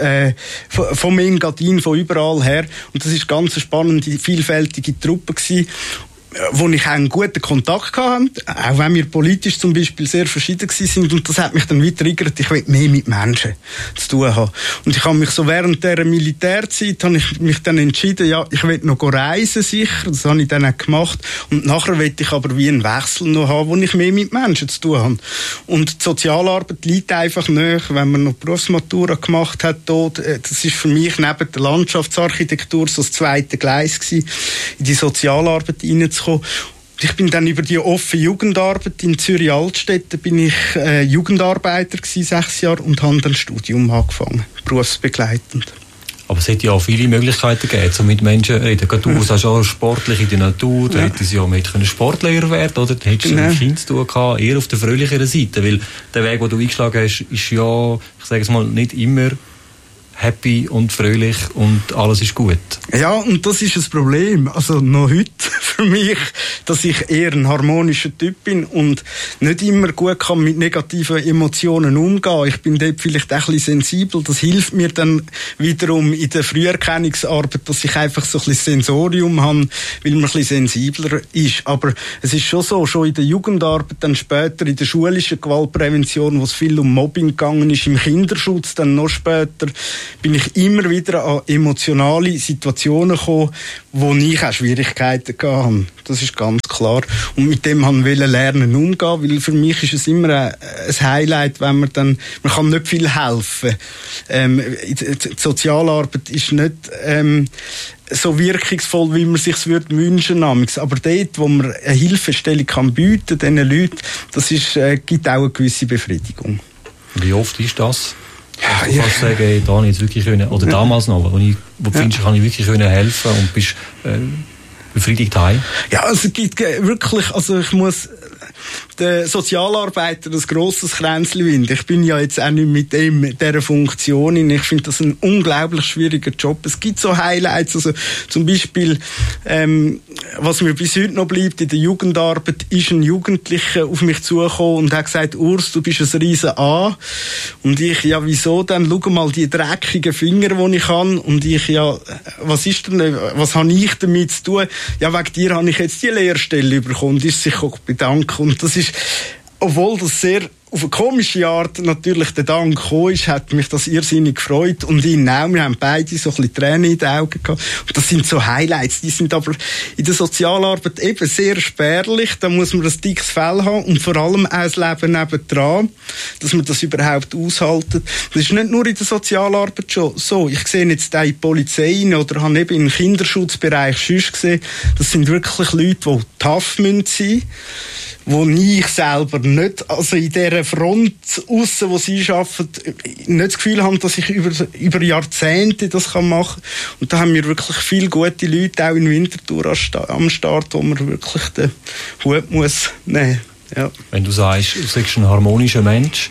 vom Engadin, von überall her. Und das ist ganz eine spannende, vielfältige Truppe gewesen, wo ich einen guten Kontakt hatte, auch wenn wir politisch zum Beispiel sehr verschieden sind. Und das hat mich dann weiter triggert, ich will mehr mit Menschen zu tun haben. Und ich habe mich so während dieser Militärzeit habe ich mich dann entschieden, ja, ich will noch reisen, sicher. Das habe ich dann auch gemacht. Und nachher will ich aber wie einen Wechsel noch haben, wo ich mehr mit Menschen zu tun habe. Und die Sozialarbeit liegt einfach näher, wenn man noch Berufsmatura gemacht hat dort. Das ist für mich neben der Landschaftsarchitektur so das zweite Gleis gewesen, in die Sozialarbeit hineinzukommen. Ich bin dann über die offene Jugendarbeit in Zürich-Altstetten bin ich Jugendarbeiter gewesen, 6 Jahre, und habe dann Studium angefangen, berufsbegleitend. Aber es hätte ja auch viele Möglichkeiten gegeben, so mit Menschen reden. Gerade du sagst auch sportlich in der Natur, da hätten sie ja mit Sportlehrer werden, oder? Da hättest du ein Kind zu tun gehabt, eher auf der fröhlicheren Seite, weil der Weg, den du eingeschlagen hast, ist ja, ich sage es mal, nicht immer happy und fröhlich und alles ist gut. Ja, und das ist das Problem. Also noch heute für mich, dass ich eher ein harmonischer Typ bin und nicht immer gut kann mit negativen Emotionen umgehen. Ich bin dort vielleicht auch ein bisschen sensibel. Das hilft mir dann wiederum in der Früherkennungsarbeit, dass ich einfach so ein bisschen Sensorium habe, weil man ein bisschen sensibler ist. Aber es ist schon so, schon in der Jugendarbeit, dann später in der schulischen Gewaltprävention, wo es viel um Mobbing gegangen ist, im Kinderschutz, dann noch später, bin ich immer wieder an emotionale Situationen gekommen, wo ich auch Schwierigkeiten hatte. Das ist ganz klar. Und mit dem wollte ich lernen umgehen, weil für mich ist es immer ein Highlight, wenn man kann nicht viel helfen. Die Sozialarbeit ist nicht so wirkungsvoll, wie man es sich wünschen würde. Aber dort, wo man eine Hilfestellung kann bieten diesen Leuten, das gibt auch eine gewisse Befriedigung. Wie oft ist das? Du kannst sagen, da habe ich jetzt wirklich können, oder damals noch, wo du findest, kann ich wirklich helfen und bist befriedigt heim? Ja, also es gibt wirklich, also ich muss den Sozialarbeiter ein grosses Kränzchen winden. Ich bin ja jetzt auch nicht mit dieser Funktion in. Ich finde das ein unglaublich schwieriger Job. Es gibt so Highlights, also zum Beispiel, was mir bis heute noch bleibt in der Jugendarbeit, ist ein Jugendlicher auf mich zugekommen und hat gesagt, Urs, du bist ein riesen A. Und ich, ja, wieso denn? Schau mal die dreckigen Finger, die ich habe. Und ich, ja, was habe ich damit zu tun? Ja, wegen dir habe ich jetzt die Lehrstelle bekommen. Und ist sich auch bedankt. Und das ist, obwohl das sehr auf eine komische Art natürlich der Dank gekommen ist, hat mich das irrsinnig gefreut. Und ihn auch. Wir haben beide so ein bisschen Tränen in den Augen gehabt. Und das sind so Highlights. Die sind aber in der Sozialarbeit eben sehr spärlich. Da muss man ein dickes Fell haben und vor allem auch das Leben nebendran, dass man das überhaupt aushaltet. Das ist nicht nur in der Sozialarbeit schon so. Ich sehe jetzt auch in Polizeien oder habe eben im Kinderschutzbereich sonst gesehen, das sind wirklich Leute, die tough sein müssen, wo ich selber nicht, also in dieser Front aussen, wo sie arbeiten, nicht das Gefühl haben, dass ich über Jahrzehnte das machen kann. Und da haben wir wirklich viele gute Leute, auch in Winterthur am Start, wo man wirklich den Hut muss nehmen. Ja. Wenn du sagst, du bist ein harmonischer Mensch,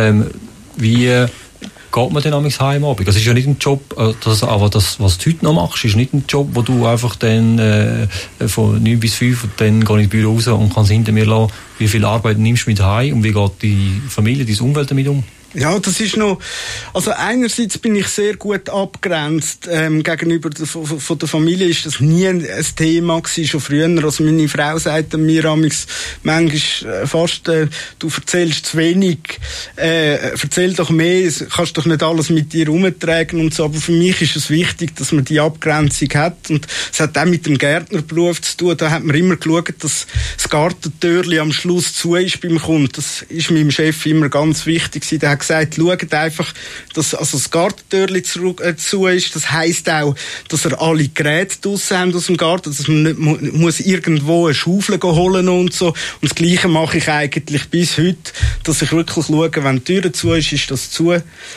wie geht man dann amigs heim abend? Das ist ja nicht ein Job, aber das, was du heute noch machst, ist nicht ein Job, wo du einfach dann von 9 bis 5 und dann gehe ich ins Büro raus und kann es hinter mir lassen. Wie viel Arbeit nimmst du mit heim und wie geht die Familie, deine Umwelt damit um? Ja, das ist noch, also einerseits bin ich sehr gut abgrenzt, gegenüber von der Familie ist das nie ein Thema gewesen, schon früher. Also meine Frau sagt mir manchmal fast, du erzählst zu wenig, erzähl doch mehr, kannst doch nicht alles mit dir rumtragen und so, aber für mich ist es wichtig, dass man die Abgrenzung hat und es hat auch mit dem Gärtnerberuf zu tun, da hat man immer geschaut, dass das Gartentürli am Schluss zu ist beim Kunden, das ist meinem Chef immer ganz wichtig gewesen. Der hat gesagt, schaut einfach, dass also das Gartentürli zu ist. Das heisst auch, dass er alle Geräte draussen haben aus dem Garten, dass man nicht muss irgendwo eine Schaufel holen und so. Und das Gleiche mache ich eigentlich bis heute, dass ich wirklich schaue, wenn die Tür zu ist das zu.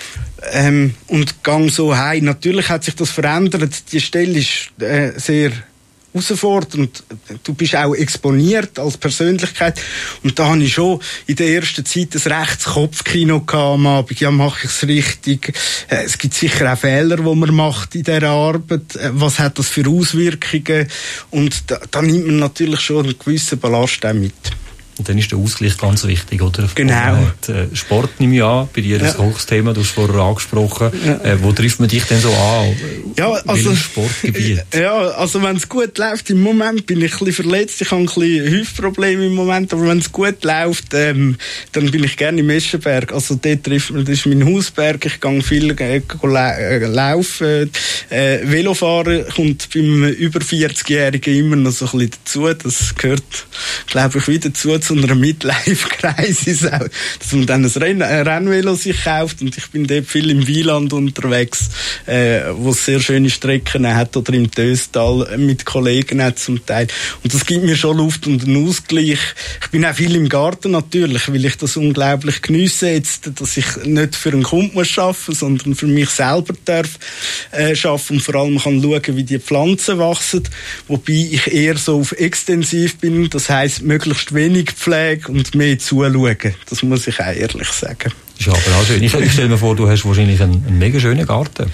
Und gang so heim. Natürlich hat sich das verändert. Die Stelle ist sehr herausfordernd. Du bist auch exponiert als Persönlichkeit. Und da habe ich schon in der ersten Zeit ein rechtes Kopfkino am Abend. Ja, mache ich es richtig? Es gibt sicher auch Fehler, die man macht in dieser Arbeit. Was hat das für Auswirkungen? Und da nimmt man natürlich schon einen gewissen Ballast auch mit. Und dann ist der Ausgleich ganz wichtig, oder? Genau. Sport nehme ich an, bei dir das Hochsthema, du hast vorher angesprochen. Ja. Wo trifft man dich denn so an? Ja, also, Sportgebiet? Ja, also wenn es gut läuft, im Moment bin ich ein bisschen verletzt, ich habe ein bisschen Hüftprobleme im Moment, aber wenn es gut läuft, dann bin ich gerne im Eschenberg. Also dort trifft man, das ist mein Hausberg, ich gehe viel laufen, Velofahren kommt beim über 40-Jährigen immer noch so ein bisschen dazu, das gehört, glaube ich, wieder dazu so einer Midlife-Crisis auch, dass man dann ein Rennvelo sich kauft, und ich bin dort viel im Wieland unterwegs, wo es sehr schöne Strecken hat, oder im Töstal mit Kollegen hat zum Teil. Und das gibt mir schon Luft und einen Ausgleich. Ich bin auch viel im Garten natürlich, weil ich das unglaublich geniesse jetzt, dass ich nicht für einen Kunden muss arbeiten, sondern für mich selber darf arbeiten und vor allem kann schauen, wie die Pflanzen wachsen, wobei ich eher so auf extensiv bin, das heisst möglichst wenig Pflege und mehr zuschauen. Das muss ich auch ehrlich sagen. Das ist aber auch schön. Ich stelle mir vor, du hast wahrscheinlich einen mega schönen Garten.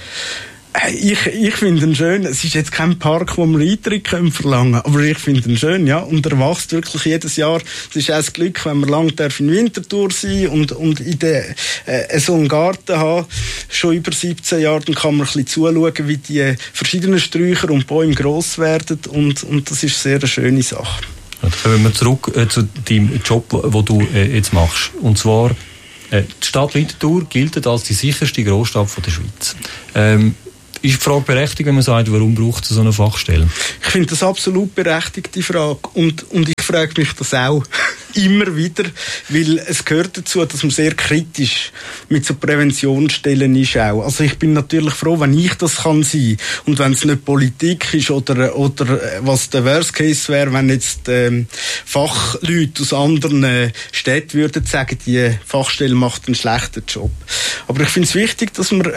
Ich finde ihn schön. Es ist jetzt kein Park, wo man Eintritt verlangen können, aber ich finde ihn schön, ja. Und er wächst wirklich jedes Jahr. Es ist auch das Glück, wenn man lang in Winterthur sein und in so einen Garten haben, schon über 17 Jahre, dann kann man ein bisschen zuschauen, wie die verschiedenen Sträucher und Bäume gross werden, und das ist sehr eine schöne Sache. Dann kommen wir zurück zu deinem Job, den du jetzt machst. Und zwar, die Stadt Winterthur gilt als die sicherste Großstadt der Schweiz. Ist die Frage berechtigt, wenn man sagt, warum braucht es so eine Fachstelle? Ich finde das absolut berechtigte Frage. Und ich frage mich das auch immer wieder, weil es gehört dazu, dass man sehr kritisch mit so Präventionsstellen ist auch. Also ich bin natürlich froh, wenn ich das kann sein. Und wenn es nicht Politik ist oder was der Worst Case wäre, wenn jetzt Fachleute aus anderen Städten würden sagen, die Fachstelle macht einen schlechten Job. Aber ich finde es wichtig, dass man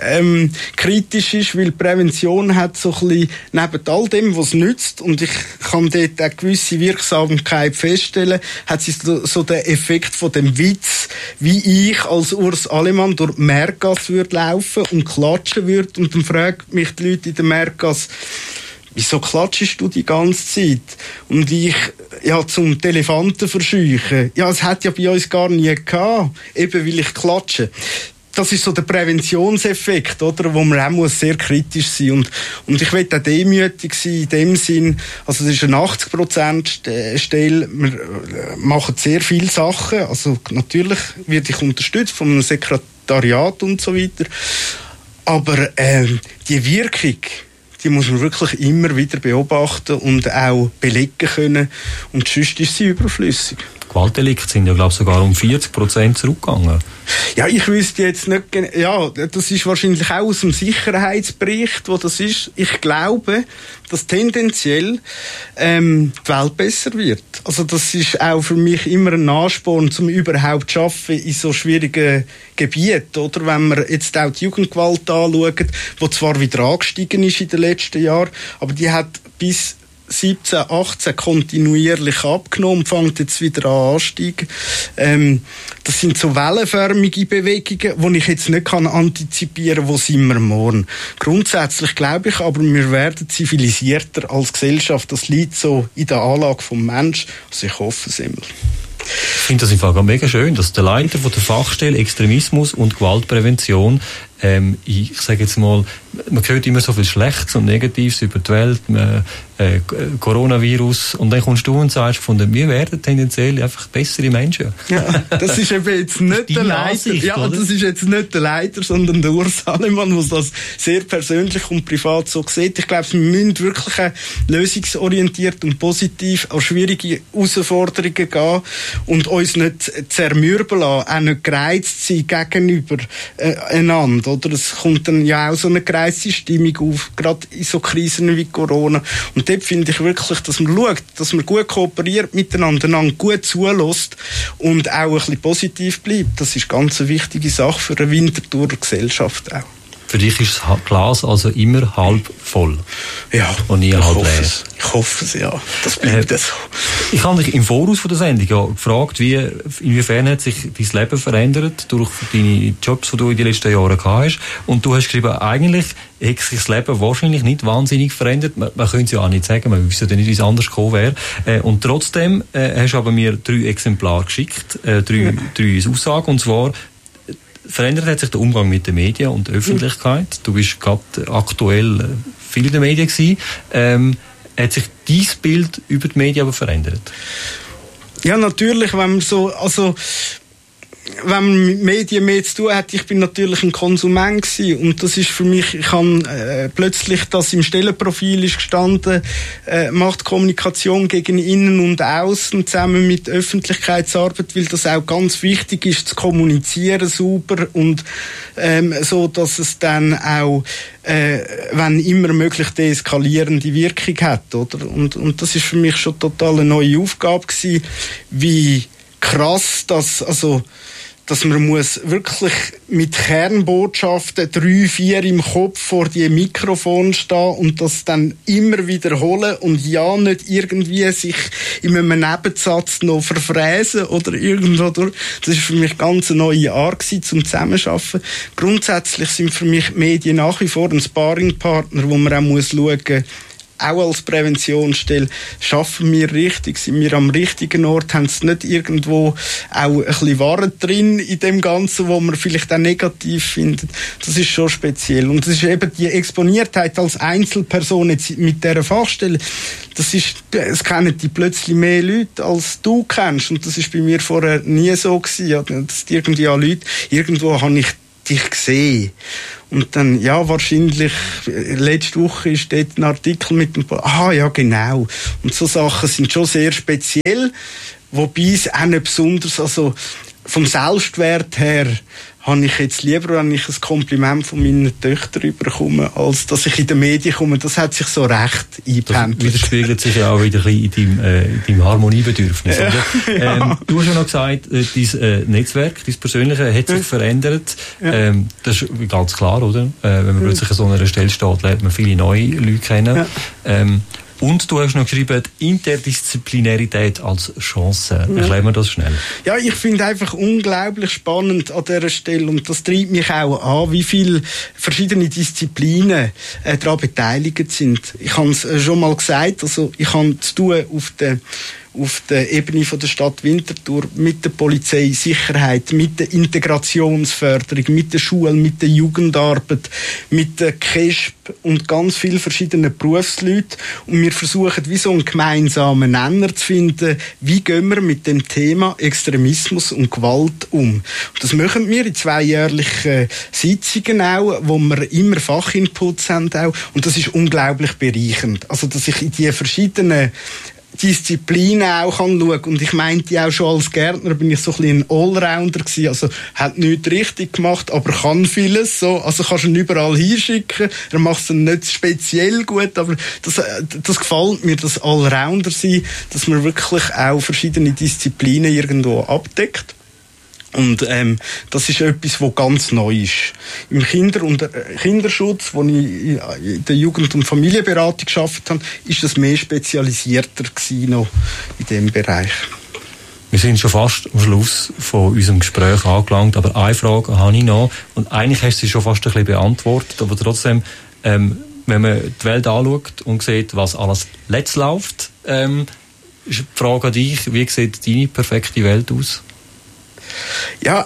kritisch ist, weil Prävention hat so ein bisschen, neben all dem, was nützt, und ich kann dort eine gewisse Wirksamkeit feststellen, hat sie so den Effekt von dem Witz, wie ich als Urs Alemann durch die Märkgasse würde laufen und klatschen würde, und dann fragen mich die Leute in der Märkgasse, wieso klatschst du die ganze Zeit? Und ich, ja, zum Elefanten verscheuchen. Ja, es hat ja bei uns gar nie gehabt, eben weil ich klatsche. Das ist so der Präventionseffekt, oder, wo man auch muss sehr kritisch sein. Und ich will auch demütig sein in dem Sinn, also das ist eine 80% Stelle, wir machen sehr viele Sachen, also natürlich werde ich unterstützt von einem Sekretariat und so weiter, aber die Wirkung, die muss man wirklich immer wieder beobachten und auch belegen können, und sonst ist sie überflüssig. Gewaltdelikte sind ja, glaube ich, sogar um 40% zurückgegangen. Ja, ich wüsste jetzt nicht genau. Ja, das ist wahrscheinlich auch aus dem Sicherheitsbericht, wo das ist. Ich glaube, dass tendenziell die Welt besser wird. Also das ist auch für mich immer ein Ansporn, um überhaupt zu arbeiten in so schwierigen Gebieten. Oder wenn wir jetzt auch die Jugendgewalt anschauen, die zwar wieder angestiegen ist in den letzten Jahren, aber die hat bis 17, 18 kontinuierlich abgenommen, fängt jetzt wieder an ansteigen. Das sind so wellenförmige Bewegungen, die ich jetzt nicht antizipieren kann, wo sind wir morgen. Grundsätzlich glaube ich aber, wir werden zivilisierter als Gesellschaft. Das liegt so in der Anlage vom Menschen. Also ich hoffe es immer. Ich finde das im Fall mega schön, dass der Leiter von der Fachstelle Extremismus und Gewaltprävention, ich sage jetzt mal, man hört immer so viel Schlechtes und Negatives über die Welt, Coronavirus, und dann kommst du und sagst, wir werden tendenziell einfach bessere Menschen. Ja, das ist eben jetzt nicht der Leiter. Ansicht, ja, oder? Das ist jetzt nicht der Leiter, sondern der Urs Alemann, der das sehr persönlich und privat so sieht. Ich glaube, wir müssen wirklich lösungsorientiert und positiv an schwierige Herausforderungen gehen und uns nicht zermürben lassen, auch nicht gereizt sein gegenüber einander. Oder es kommt dann ja auch so eine gereizte Stimmung auf, gerade in so Krisen wie Corona. Und dort finde ich wirklich, dass man schaut, dass man gut kooperiert miteinander, einander gut zulässt und auch ein bisschen positiv bleibt. Das ist ganz eine wichtige Sache für eine Winterthurer Gesellschaft auch. Für dich ist das Glas also immer halb voll? Ja, und nie halb leer? Ich hoffe es, ja. Das bleibt so. Ich habe dich im Voraus von der Sendung ja gefragt, inwiefern hat sich dein Leben verändert durch deine Jobs, die du in den letzten Jahren gehabt hast. Und du hast geschrieben, eigentlich hat sich das Leben wahrscheinlich nicht wahnsinnig verändert. Man könnte es ja auch nicht sagen, man wüsste ja nicht, wie es anders gekommen wäre. Und trotzdem hast du aber mir 3 Exemplare geschickt, 3 Aussagen, und zwar: Verändert hat sich der Umgang mit den Medien und der Öffentlichkeit. Du bist gerade aktuell viel in den Medien gewesen. Hat sich dein Bild über die Medien aber verändert? Ja, natürlich, wenn man so, also wenn man mit Medien mehr zu tun hat, ich bin natürlich ein Konsument gewesen, und das ist für mich, ich habe plötzlich, das im Stellenprofil ist gestanden, macht Kommunikation gegen innen und außen zusammen mit Öffentlichkeitsarbeit, weil das auch ganz wichtig ist, zu kommunizieren sauber und so, dass es dann auch wenn immer möglich deeskalierende Wirkung hat, oder? Und das ist für mich schon total eine neue Aufgabe gewesen, wie krass dass man muss wirklich mit Kernbotschaften 3, 4 im Kopf vor die Mikrofon stehen und das dann immer wiederholen und ja nicht irgendwie sich in einem Nebensatz noch verfräsen oder irgendwo durch. Das ist für mich ganz eine neue Art gewesen, zum Zusammenarbeiten. Grundsätzlich sind für mich Medien nach wie vor ein Sparringpartner, wo man auch muss schauen, auch als Präventionsstelle, schaffen wir richtig, sind wir am richtigen Ort, haben es nicht irgendwo auch ein bisschen Waren drin in dem Ganzen, wo man vielleicht auch negativ findet. Das ist schon speziell. Und das ist eben die Exponiertheit als Einzelperson jetzt mit dieser Fachstelle. Es kennen die plötzlich mehr Leute, als du kennst. Und das ist bei mir vorher nie so gewesen. Dass irgendwie Leute, irgendwo habe ich dich gesehen. Und dann, ja, wahrscheinlich, letzte Woche ist dort ein Artikel mit dem, ja, genau. Und so Sachen sind schon sehr speziell, wobei es auch nicht besonders, also vom Selbstwert her, habe ich jetzt lieber, wenn ich ein Kompliment von meinen Töchtern bekomme, als dass ich in den Medien komme. Das hat sich so recht eingependelt. Das widerspiegelt sich ja auch wieder in deinem Harmoniebedürfnis, oder? Ja. Du hast ja noch gesagt, dein Netzwerk, dein persönliche, hat sich verändert. Ja. Das ist ganz klar, oder? Wenn man plötzlich an so einer Stelle steht, lernt man viele neue Leute kennen. Ja. Und du hast noch geschrieben, Interdisziplinarität als Chance. Erklären wir das schnell. Ja, ich finde einfach unglaublich spannend an dieser Stelle, und das treibt mich auch an, wie viele verschiedene Disziplinen daran beteiligt sind. Ich habe es schon mal gesagt, also ich habe zu tun auf der Ebene von der Stadt Winterthur mit der Polizei, Sicherheit, mit der Integrationsförderung, mit der Schule, mit der Jugendarbeit, mit der KESB und ganz vielen verschiedenen Berufsleuten. Und wir versuchen, wie so einen gemeinsamen Nenner zu finden, wie gehen wir mit dem Thema Extremismus und Gewalt um. Und das machen wir in 2 jährlichen Sitzungen auch, wo wir immer Fachinputs haben auch. Und das ist unglaublich bereichernd. Also, dass ich in die verschiedenen Disziplinen auch schauen kann. Und ich meinte auch schon als Gärtner bin ich so ein bisschen ein Allrounder gewesen. Also, hat nichts richtig gemacht, aber kann vieles, so. Also, kannst du ihn überall hinschicken. Er macht es dann nicht speziell gut, aber das gefällt mir, das Allrounder sein, dass man wirklich auch verschiedene Disziplinen irgendwo abdeckt. Und das ist etwas, was ganz neu ist. Im Kinderschutz, wo ich in der Jugend- und Familienberatung gearbeitet habe, ist das mehr spezialisierter gewesen noch in diesem Bereich. Wir sind schon fast am Schluss von unserem Gespräch angelangt, aber eine Frage habe ich noch. Und eigentlich hast du sie schon fast ein bisschen beantwortet, aber trotzdem, wenn man die Welt anschaut und sieht, was alles letzt läuft, ist die Frage an dich, wie sieht deine perfekte Welt aus? Ja,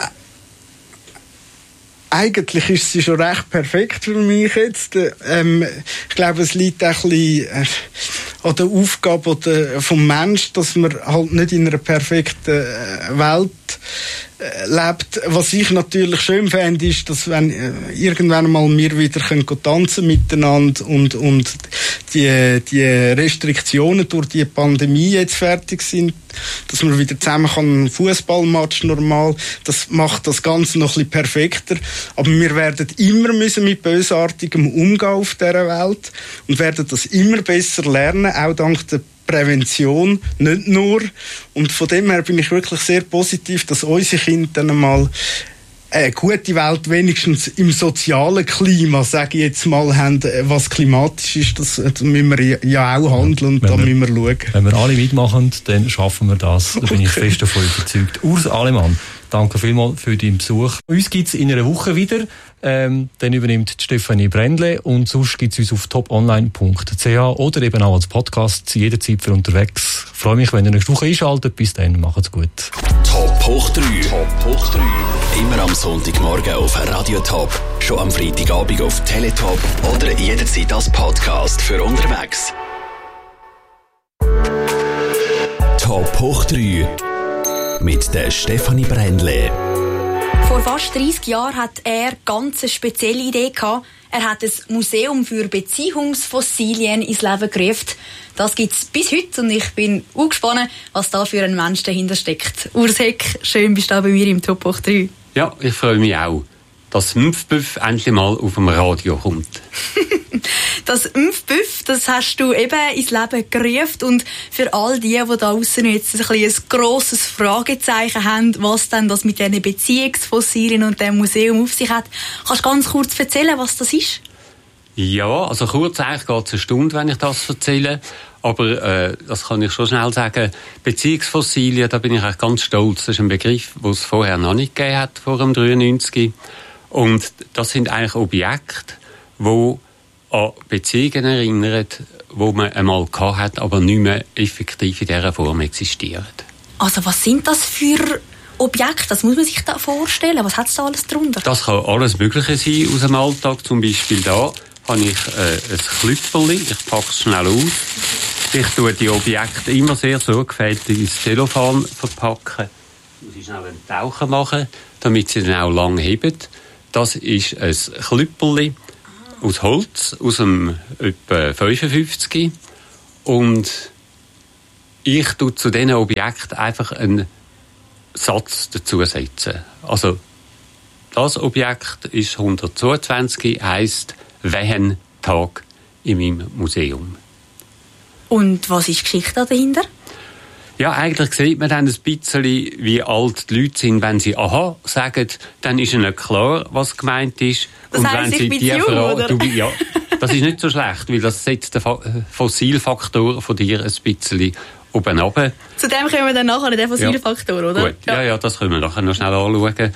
eigentlich ist sie schon recht perfekt für mich jetzt. Ich glaube, es liegt auch ein bisschen an der Aufgabe vom Menschen, dass man halt nicht in einer perfekten Welt lebt. Was ich natürlich schön fände, ist, dass wenn irgendwann mal wir wieder tanzen miteinander und die Restriktionen durch die Pandemie jetzt fertig sind, dass man wieder zusammen kann Fußballmatch normal, das macht das Ganze noch ein bisschen perfekter. Aber wir werden immer müssen mit bösartigem umgehen auf dieser Welt und werden das immer besser lernen, auch dank der Prävention, nicht nur. Und von dem her bin ich wirklich sehr positiv, dass unsere Kinder dann einmal eine gute Welt wenigstens im sozialen Klima, sage ich jetzt mal, haben, was klimatisch ist, das müssen wir ja auch handeln und da müssen wir schauen. Wenn wir alle mitmachen, dann schaffen wir das. Da bin ich fest davon überzeugt. Urs Alemann, danke vielmals für deinen Besuch. Uns gibt es in einer Woche wieder. Dann übernimmt Stefanie Brändle und sonst gibt es uns auf toponline.ch oder eben auch als Podcast jederzeit für unterwegs. Ich freue mich, wenn ihr nächste Woche einschaltet. Bis dann, macht's gut. Top hoch 3. Top hoch 3. Immer am Sonntagmorgen auf Radio Top. Schon am Freitagabend auf Teletop oder jederzeit als Podcast für unterwegs. Top hoch 3. mit der Stefanie Brändle. Vor fast 30 Jahren hat er ganz eine spezielle Idee gehabt. Er hat ein Museum für Beziehungsfossilien ins Leben gerufen. Das gibt es bis heute und ich bin gespannt, was da für ein Mensch dahinter steckt. Urs Heck, schön bist du bei mir im Top Hoch 3. Ja, ich freue mich auch, dass Mpfbüff endlich mal auf dem Radio kommt. Das Mpfbüff, das hast du eben ins Leben gerufen und für all die da draussen jetzt ein grosses Fragezeichen haben, was denn das mit diesen Beziehungsfossilien und dem Museum auf sich hat. Kannst du ganz kurz erzählen, was das ist? Ja, also kurz, eigentlich geht es eine Stunde, wenn ich das erzähle. Aber das kann ich schon schnell sagen. Beziehungsfossilien, da bin ich eigentlich ganz stolz. Das ist ein Begriff, den es vorher noch nicht gegeben hat, vor dem 93. Und das sind eigentlich Objekte, die an Beziehungen erinnern, die man einmal gehabt hat, aber nicht mehr effektiv in dieser Form existieren. Also was sind das für Objekte? Das muss man sich da vorstellen. Was hat es da alles drunter? Das kann alles Mögliche sein aus dem Alltag. Zum Beispiel da habe ich ein Klüpferli. Ich packe es schnell aus. Ich tue die Objekte immer sehr sorgfältig ins Zellophan verpacken. Ich muss schnell einen Taucher machen, damit sie dann auch lang heben. Das ist ein Klüpferli aus Holz, aus dem etwa 55. Und ich tue zu diesen Objekten einfach einen Satz dazusetzen. Also, das Objekt ist 122, heisst Wehentag in meinem Museum. Und was ist die Geschichte dahinter? Ja, eigentlich sieht man dann ein bisschen, wie alt die Leute sind. Wenn sie «Aha» sagen, dann ist ihnen klar, was gemeint ist. Das und heisst, wenn sie ich bin die jung, oder? Ja, das ist nicht so schlecht, weil das setzt den Fossilfaktor von dir ein bisschen oben runter. Zu dem kommen wir dann nachher, den Fossilfaktor, ja. oder? Gut. Ja, das können wir nachher noch schnell anschauen.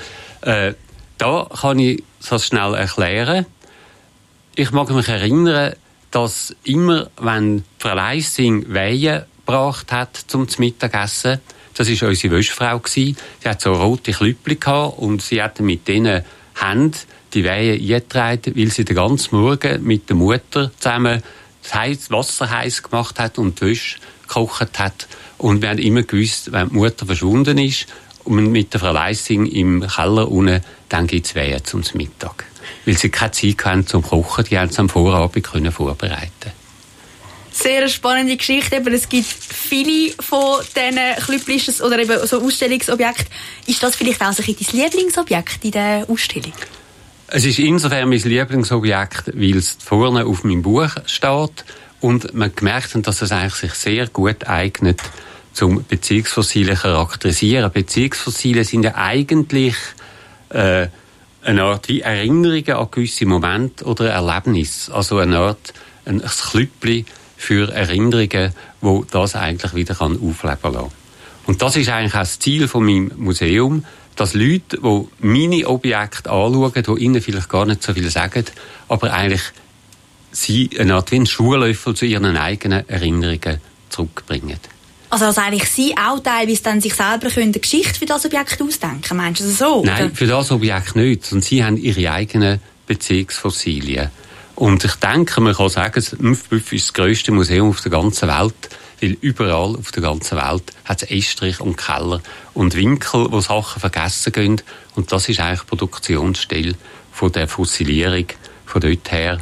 Da kann ich das schnell erklären. Ich mag mich erinnern, dass immer, wenn Frau Leissing Weihen gebracht hat zum Mittagessen, das war unsere Wäschfrau. Sie hat so rote Klüppli gehabt und sie hat mit diesen Händen die Weihen eingetragen, weil sie den ganzen Morgen mit der Mutter zusammen das Wasser heiß gemacht hat und die Wäsche gekocht hat. Und wir haben immer gewusst, wenn die Mutter verschwunden ist und mit der Frau Leissing im Keller unten, dann gibt es Weihen zum Mittag. Weil sie keine Zeit hatten zum Kochen, die haben es am Vorabend vorbereiten. Sehr eine spannende Geschichte. Eben, es gibt viele von diesen Klüpplis oder eben so Ausstellungsobjekten. Ist das vielleicht auch so ein dein Lieblingsobjekt in der Ausstellung? Es ist insofern mein Lieblingsobjekt, weil es vorne auf meinem Buch steht und man gemerkt hat, dass es eigentlich sich sehr gut eignet, zum Beziehungsfossilien charakterisieren. Beziehungsfossilien sind ja eigentlich eine Art wie Erinnerungen an gewisse Momente oder Erlebnisse. Also eine Art ein Klüppli für Erinnerungen, wo das eigentlich wieder aufleben lassen. Und das ist eigentlich auch das Ziel von meinem Museum, dass Leute, die meine Objekte anschauen, die ihnen vielleicht gar nicht so viel sagen, aber eigentlich sie eine Art wie ein Schuhlöffel zu ihren eigenen Erinnerungen zurückbringen. Also dass eigentlich Sie auch teilweise dann sich selber eine Geschichte für das Objekt ausdenken, meinst du das so? Nein, oder? für das Objekt nicht, sondern sie haben ihre eigenen Beziehungsfossilien. Und ich denke, man kann sagen, das Mpfbüff ist das grösste Museum auf der ganzen Welt, weil überall auf der ganzen Welt hat es Estrich und Keller und Winkel, wo Sachen vergessen gehen. Und das ist eigentlich die Produktionsstelle von der Fossilierung. Von dort her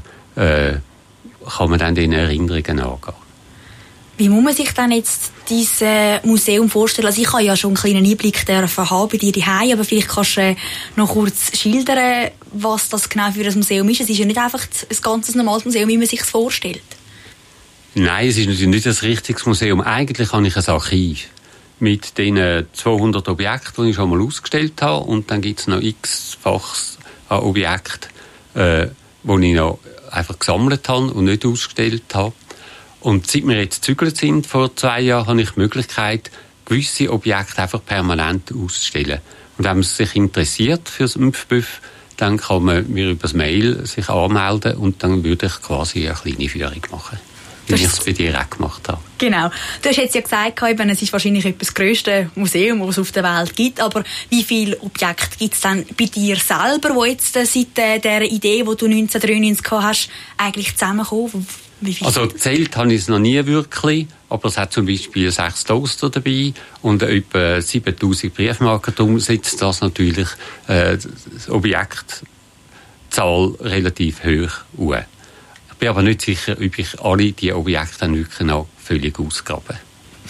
kann man dann den Erinnerungen angehen. Wie muss man sich dann jetzt dieses Museum vorstellen? Also ich habe ja schon einen kleinen Einblick haben bei dir daheim, aber vielleicht kannst du noch kurz schildern, was das genau für ein Museum ist. Es ist ja nicht einfach ein ganz normales Museum, wie man sich es vorstellt. Nein, es ist natürlich nicht ein richtiges Museum. Eigentlich habe ich ein Archiv mit den 200 Objekten, die ich schon mal ausgestellt habe. Und dann gibt es noch x-fachs an Objekten, die ich noch einfach gesammelt habe und nicht ausgestellt habe. Und seit wir jetzt gezügelt sind, vor 2 Jahren, habe ich die Möglichkeit, gewisse Objekte einfach permanent auszustellen. Und wenn man sich interessiert für das Mpfbüff, dann kann man mir über das Mail sich anmelden und dann würde ich quasi eine kleine Führung machen, wie ich es bei dir auch gemacht habe. Genau. Du hast jetzt ja gesagt, es ist wahrscheinlich das grösste Museum, das es auf der Welt gibt, aber wie viele Objekte gibt es denn bei dir selber, die jetzt seit der Idee, die du 1993 gehabt hast, eigentlich zusammenkommen? Also gezählt habe ich es noch nie wirklich, aber es hat zum Beispiel 6 Toaster dabei und etwa 7000 Briefmarken. Darum setzt das natürlich das Objektzahl relativ hoch an. Ich bin aber nicht sicher, ob ich alle diese Objekte dann wirklich noch völlig ausgrabe.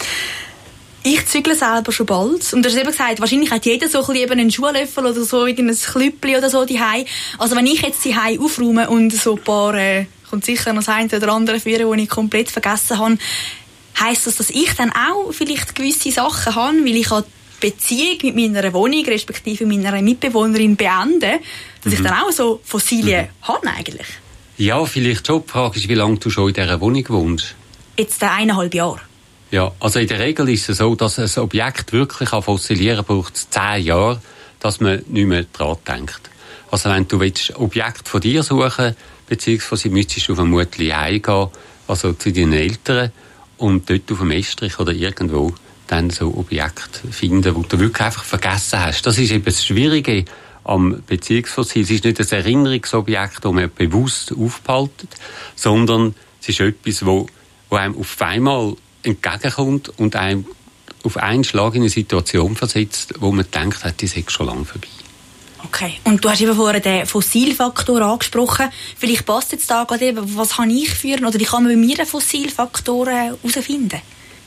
Ich zügle selber schon bald. Und du hast eben gesagt, wahrscheinlich hat jeder so ein bisschen einen Schuhlöffel oder so, irgendein Klüppli oder so daheim. Also wenn ich jetzt daheim aufräume und so ein paar, kommt sicher noch das eine oder andere führen, die ich komplett vergessen habe, heisst das, dass ich dann auch vielleicht gewisse Sachen habe, weil ich die Beziehung mit meiner Wohnung, respektive meiner Mitbewohnerin beende, dass ich dann auch so Fossilien habe eigentlich? Ja, vielleicht schon. Die Frage ist, wie lange du schon in dieser Wohnung wohnst? Jetzt 1,5 Jahre. Ja, also in der Regel ist es so, dass ein Objekt wirklich an fossilieren braucht es 10 Jahre, dass man nicht mehr daran denkt. Also wenn du willst, Objekt von dir suchen, beziehungsweise müsstest du vermutlich heimgehen, also zu deinen Eltern, und dort auf dem Estrich oder irgendwo dann so Objekte finden, wo du wirklich einfach vergessen hast. Das ist eben das Schwierige am Beziehungsfossil. Es ist nicht ein Erinnerungsobjekt, das man bewusst aufbehaltet, sondern es ist etwas, wo einem auf einmal entgegenkommt und einem auf einen Schlag in eine Situation versetzt, wo man denkt, das ist schon lange vorbei. Okay, und du hast eben vorhin den Fossilfaktor angesprochen. Vielleicht passt jetzt da gerade eben, was kann ich führen oder wie kann man bei mir den Fossilfaktor herausfinden?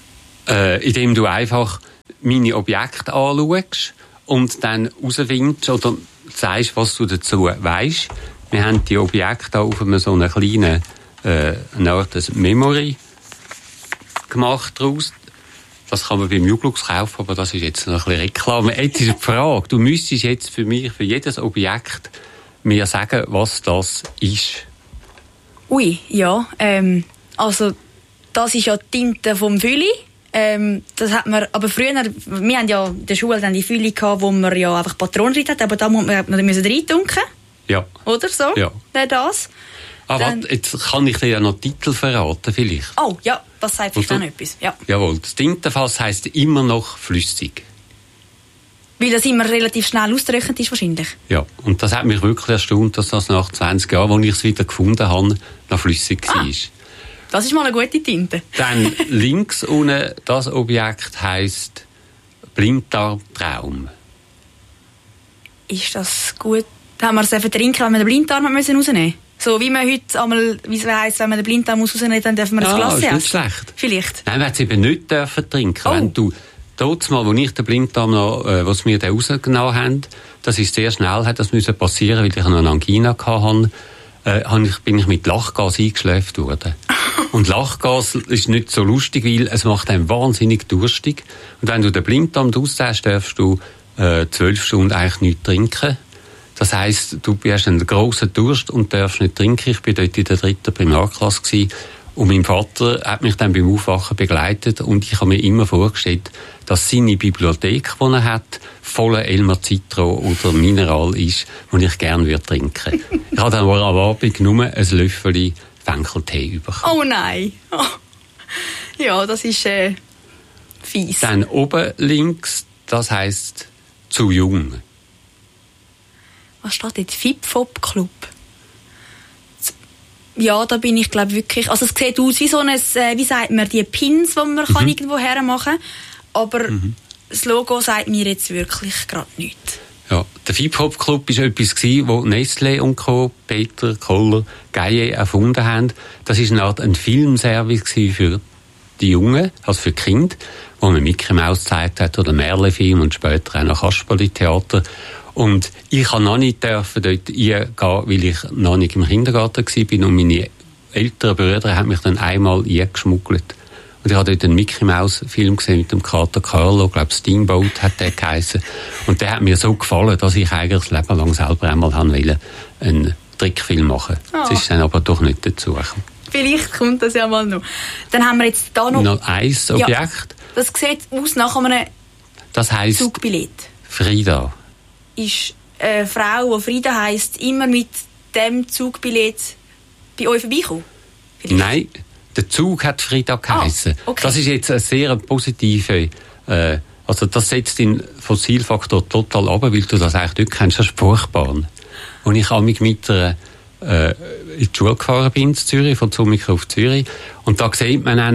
Indem du einfach meine Objekte anschaust und dann herausfindest oder sagst, was du dazu weisst. Wir haben die Objekte auf so einer kleinen eine Art Memory gemacht daraus. Das kann man beim Juglux kaufen, aber das ist jetzt noch ein bisschen Reklame. Jetzt ist die Frage, du müsstest jetzt für mich, für jedes Objekt, mir sagen, was das ist. Ui, ja. Also, das ist ja die Tinte vom Fülli. Das hat man, aber früher, wir haben ja in der Schule dann die Fülli gehabt, wo man ja einfach Patronen rein hat, aber da muss man reintunken. Ja. Oder so? Ja. Nicht das? Warte, jetzt kann ich dir ja noch Titel verraten, vielleicht. Oh, ja, das sagt vielleicht auch noch etwas. Ja. Jawohl, das Tintenfass heisst immer noch flüssig. Weil das immer relativ schnell austrocknet ist, wahrscheinlich. Ja, und das hat mich wirklich erstaunt, dass das nach 20 Jahren, als ich es wieder gefunden habe, noch flüssig war. Das ist mal eine gute Tinte. Dann links unten, das Objekt heisst Blinddarmtraum. Ist das gut? Haben wir es trinken, wenn wir den Blinddarm rausnehmen müssen? So wie man heute einmal, wie es heisst, wenn man den Blinddarm rausnehmen muss, dann dürfen wir das Glas essen. Ja, ist nicht schlecht. Vielleicht. Nein, wir hätten es eben nicht dürfen trinken. Oh. Wenn du dort mal, wo ich den Blinddarm noch, was wir da rausgenommen haben, das ist sehr schnell, hat das müssen passieren, weil ich noch eine Angina hatte, bin ich mit Lachgas eingeschläft worden. Und Lachgas ist nicht so lustig, weil es macht einen wahnsinnig durstig. Und wenn du den Blinddarm rausnimmst, darfst du 12 Stunden eigentlich nichts trinken. Das heisst, du hast einen grossen Durst und darfst nicht trinken. Ich war dort in der 3. Primarklasse gewesen. Und mein Vater hat mich dann beim Aufwachen begleitet und ich habe mir immer vorgestellt, dass seine Bibliothek, die er hat, voller Elmer Citro oder Mineral ist, die ich gerne trinken würde. Ich habe dann am Abend nur ein Löffel Fenkeltee bekommen. Oh nein! Oh. Ja, das ist fies. Dann oben links, das heisst zu jung. Was steht dort? Fip-Fop-Club. Ja, da bin ich, glaube wirklich... Also es sieht aus wie so ein, wie sagt man, die Pins, die man kann irgendwo hermachen kann. Aber das Logo sagt mir jetzt wirklich gerade nichts. Ja, der Fip-Hop-Club war etwas, das Nestlé und Co., Peter, Kohler, Gaillet erfunden haben. Das war eine Art ein Filmservice für die Jungen, also für die Kinder, wo man Mickey Mouse gezeigt hat oder Merle-Film und später auch noch Kasperli-Theater. Und ich durfte noch nicht dort reingehen, weil ich noch nicht im Kindergarten war und meine älteren Brüder haben mich dann einmal eingeschmuggelt. Und ich habe dort einen Mickey Mouse Film gesehen mit dem Kater Carlo, ich glaube Steamboat hat der geheissen. Und der hat mir so gefallen, dass ich eigentlich das Leben lang selber einmal wollte einen Trickfilm machen. Das ist dann aber doch nicht dazu gekommen. Vielleicht kommt das ja mal noch. Dann haben wir jetzt da noch ein Objekt. Ja, das sieht aus nach einem das heisst Zugbillett. Frida. Ist eine Frau, die Frida heisst, immer mit dem Zugbillett bei euch vorbeikommen? Nein, der Zug hat Frida geheissen. Okay. Das ist jetzt eine sehr positive, also das setzt den Fossilfaktor total ab, weil du das eigentlich nicht kennst, das ist Furchtbahn. Und ich habe mich mit einer in die Schule gefahren bin, in Zürich, von Zumika auf Zürich. Und da sieht man auch noch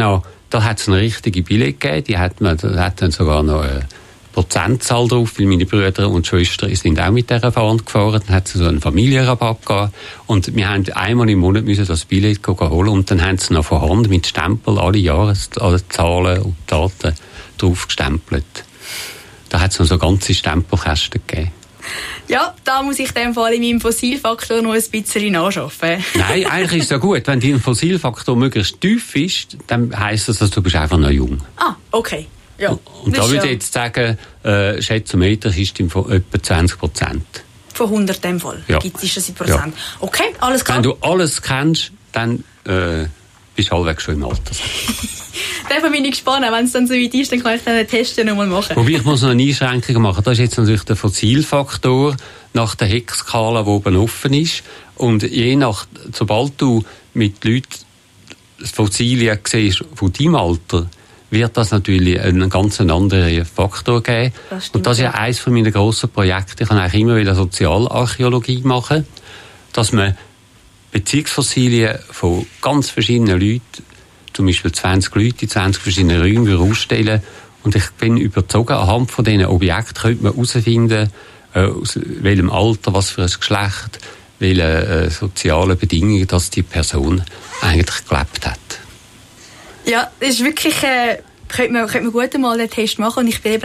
Da hat es eine richtige Billett gegeben, da hat dann sogar noch eine Prozentzahl drauf, weil meine Brüder und Schwestern sind auch mit dieser Bahn gefahren. Dann hat es so einen Familienrabatt gegeben. Und wir haben einmal im Monat müssen das Billett holen und dann haben sie noch von Hand mit Stempel alle Jahreszahlen und Daten drauf gestempelt. Da hat es noch so ganze Stempelkästen gegeben. Ja, da muss ich in dem Fall in meinem Fossilfaktor noch ein bisschen nachschaffen. Nein, eigentlich ist es ja gut. Wenn dein Fossilfaktor möglichst tief ist, dann heisst das, dass du bist einfach noch jung. Ah, okay. Ja, und da würde ich jetzt sagen, Schätzometer ist etwa 20%. Von 100 in dem Fall? Ja. Gibt es das in Prozent? Ja. Okay, alles klar. Wenn du alles kennst, dann bist du halbwegs schon im Alter. Da bin ich gespannt. Wenn es dann so weit ist, dann kann ich den Test nochmal machen. Wobei ich muss noch eine Einschränkung machen. Das ist jetzt natürlich der Fossilfaktor nach der Hexskala, die oben offen ist. Und sobald du mit Leuten Fossilien siehst von deinem Alter, wird das natürlich einen ganz anderen Faktor geben. Und das ist ja eines von meinen grossen Projekten. Ich kann eigentlich immer wieder Sozialarchäologie machen, dass man Beziehungsfossilien von ganz verschiedenen Leuten, zum Beispiel 20 Leute in 20 verschiedenen Räumen ausstellen. Und ich bin überzeugt, anhand von diesen Objekten könnte man herausfinden, aus welchem Alter, was für ein Geschlecht, welche sozialen Bedingungen, dass die Person eigentlich gelebt hat. Ja, das ist wirklich, könnte man gut einmal einen Test machen. Und ich bin eben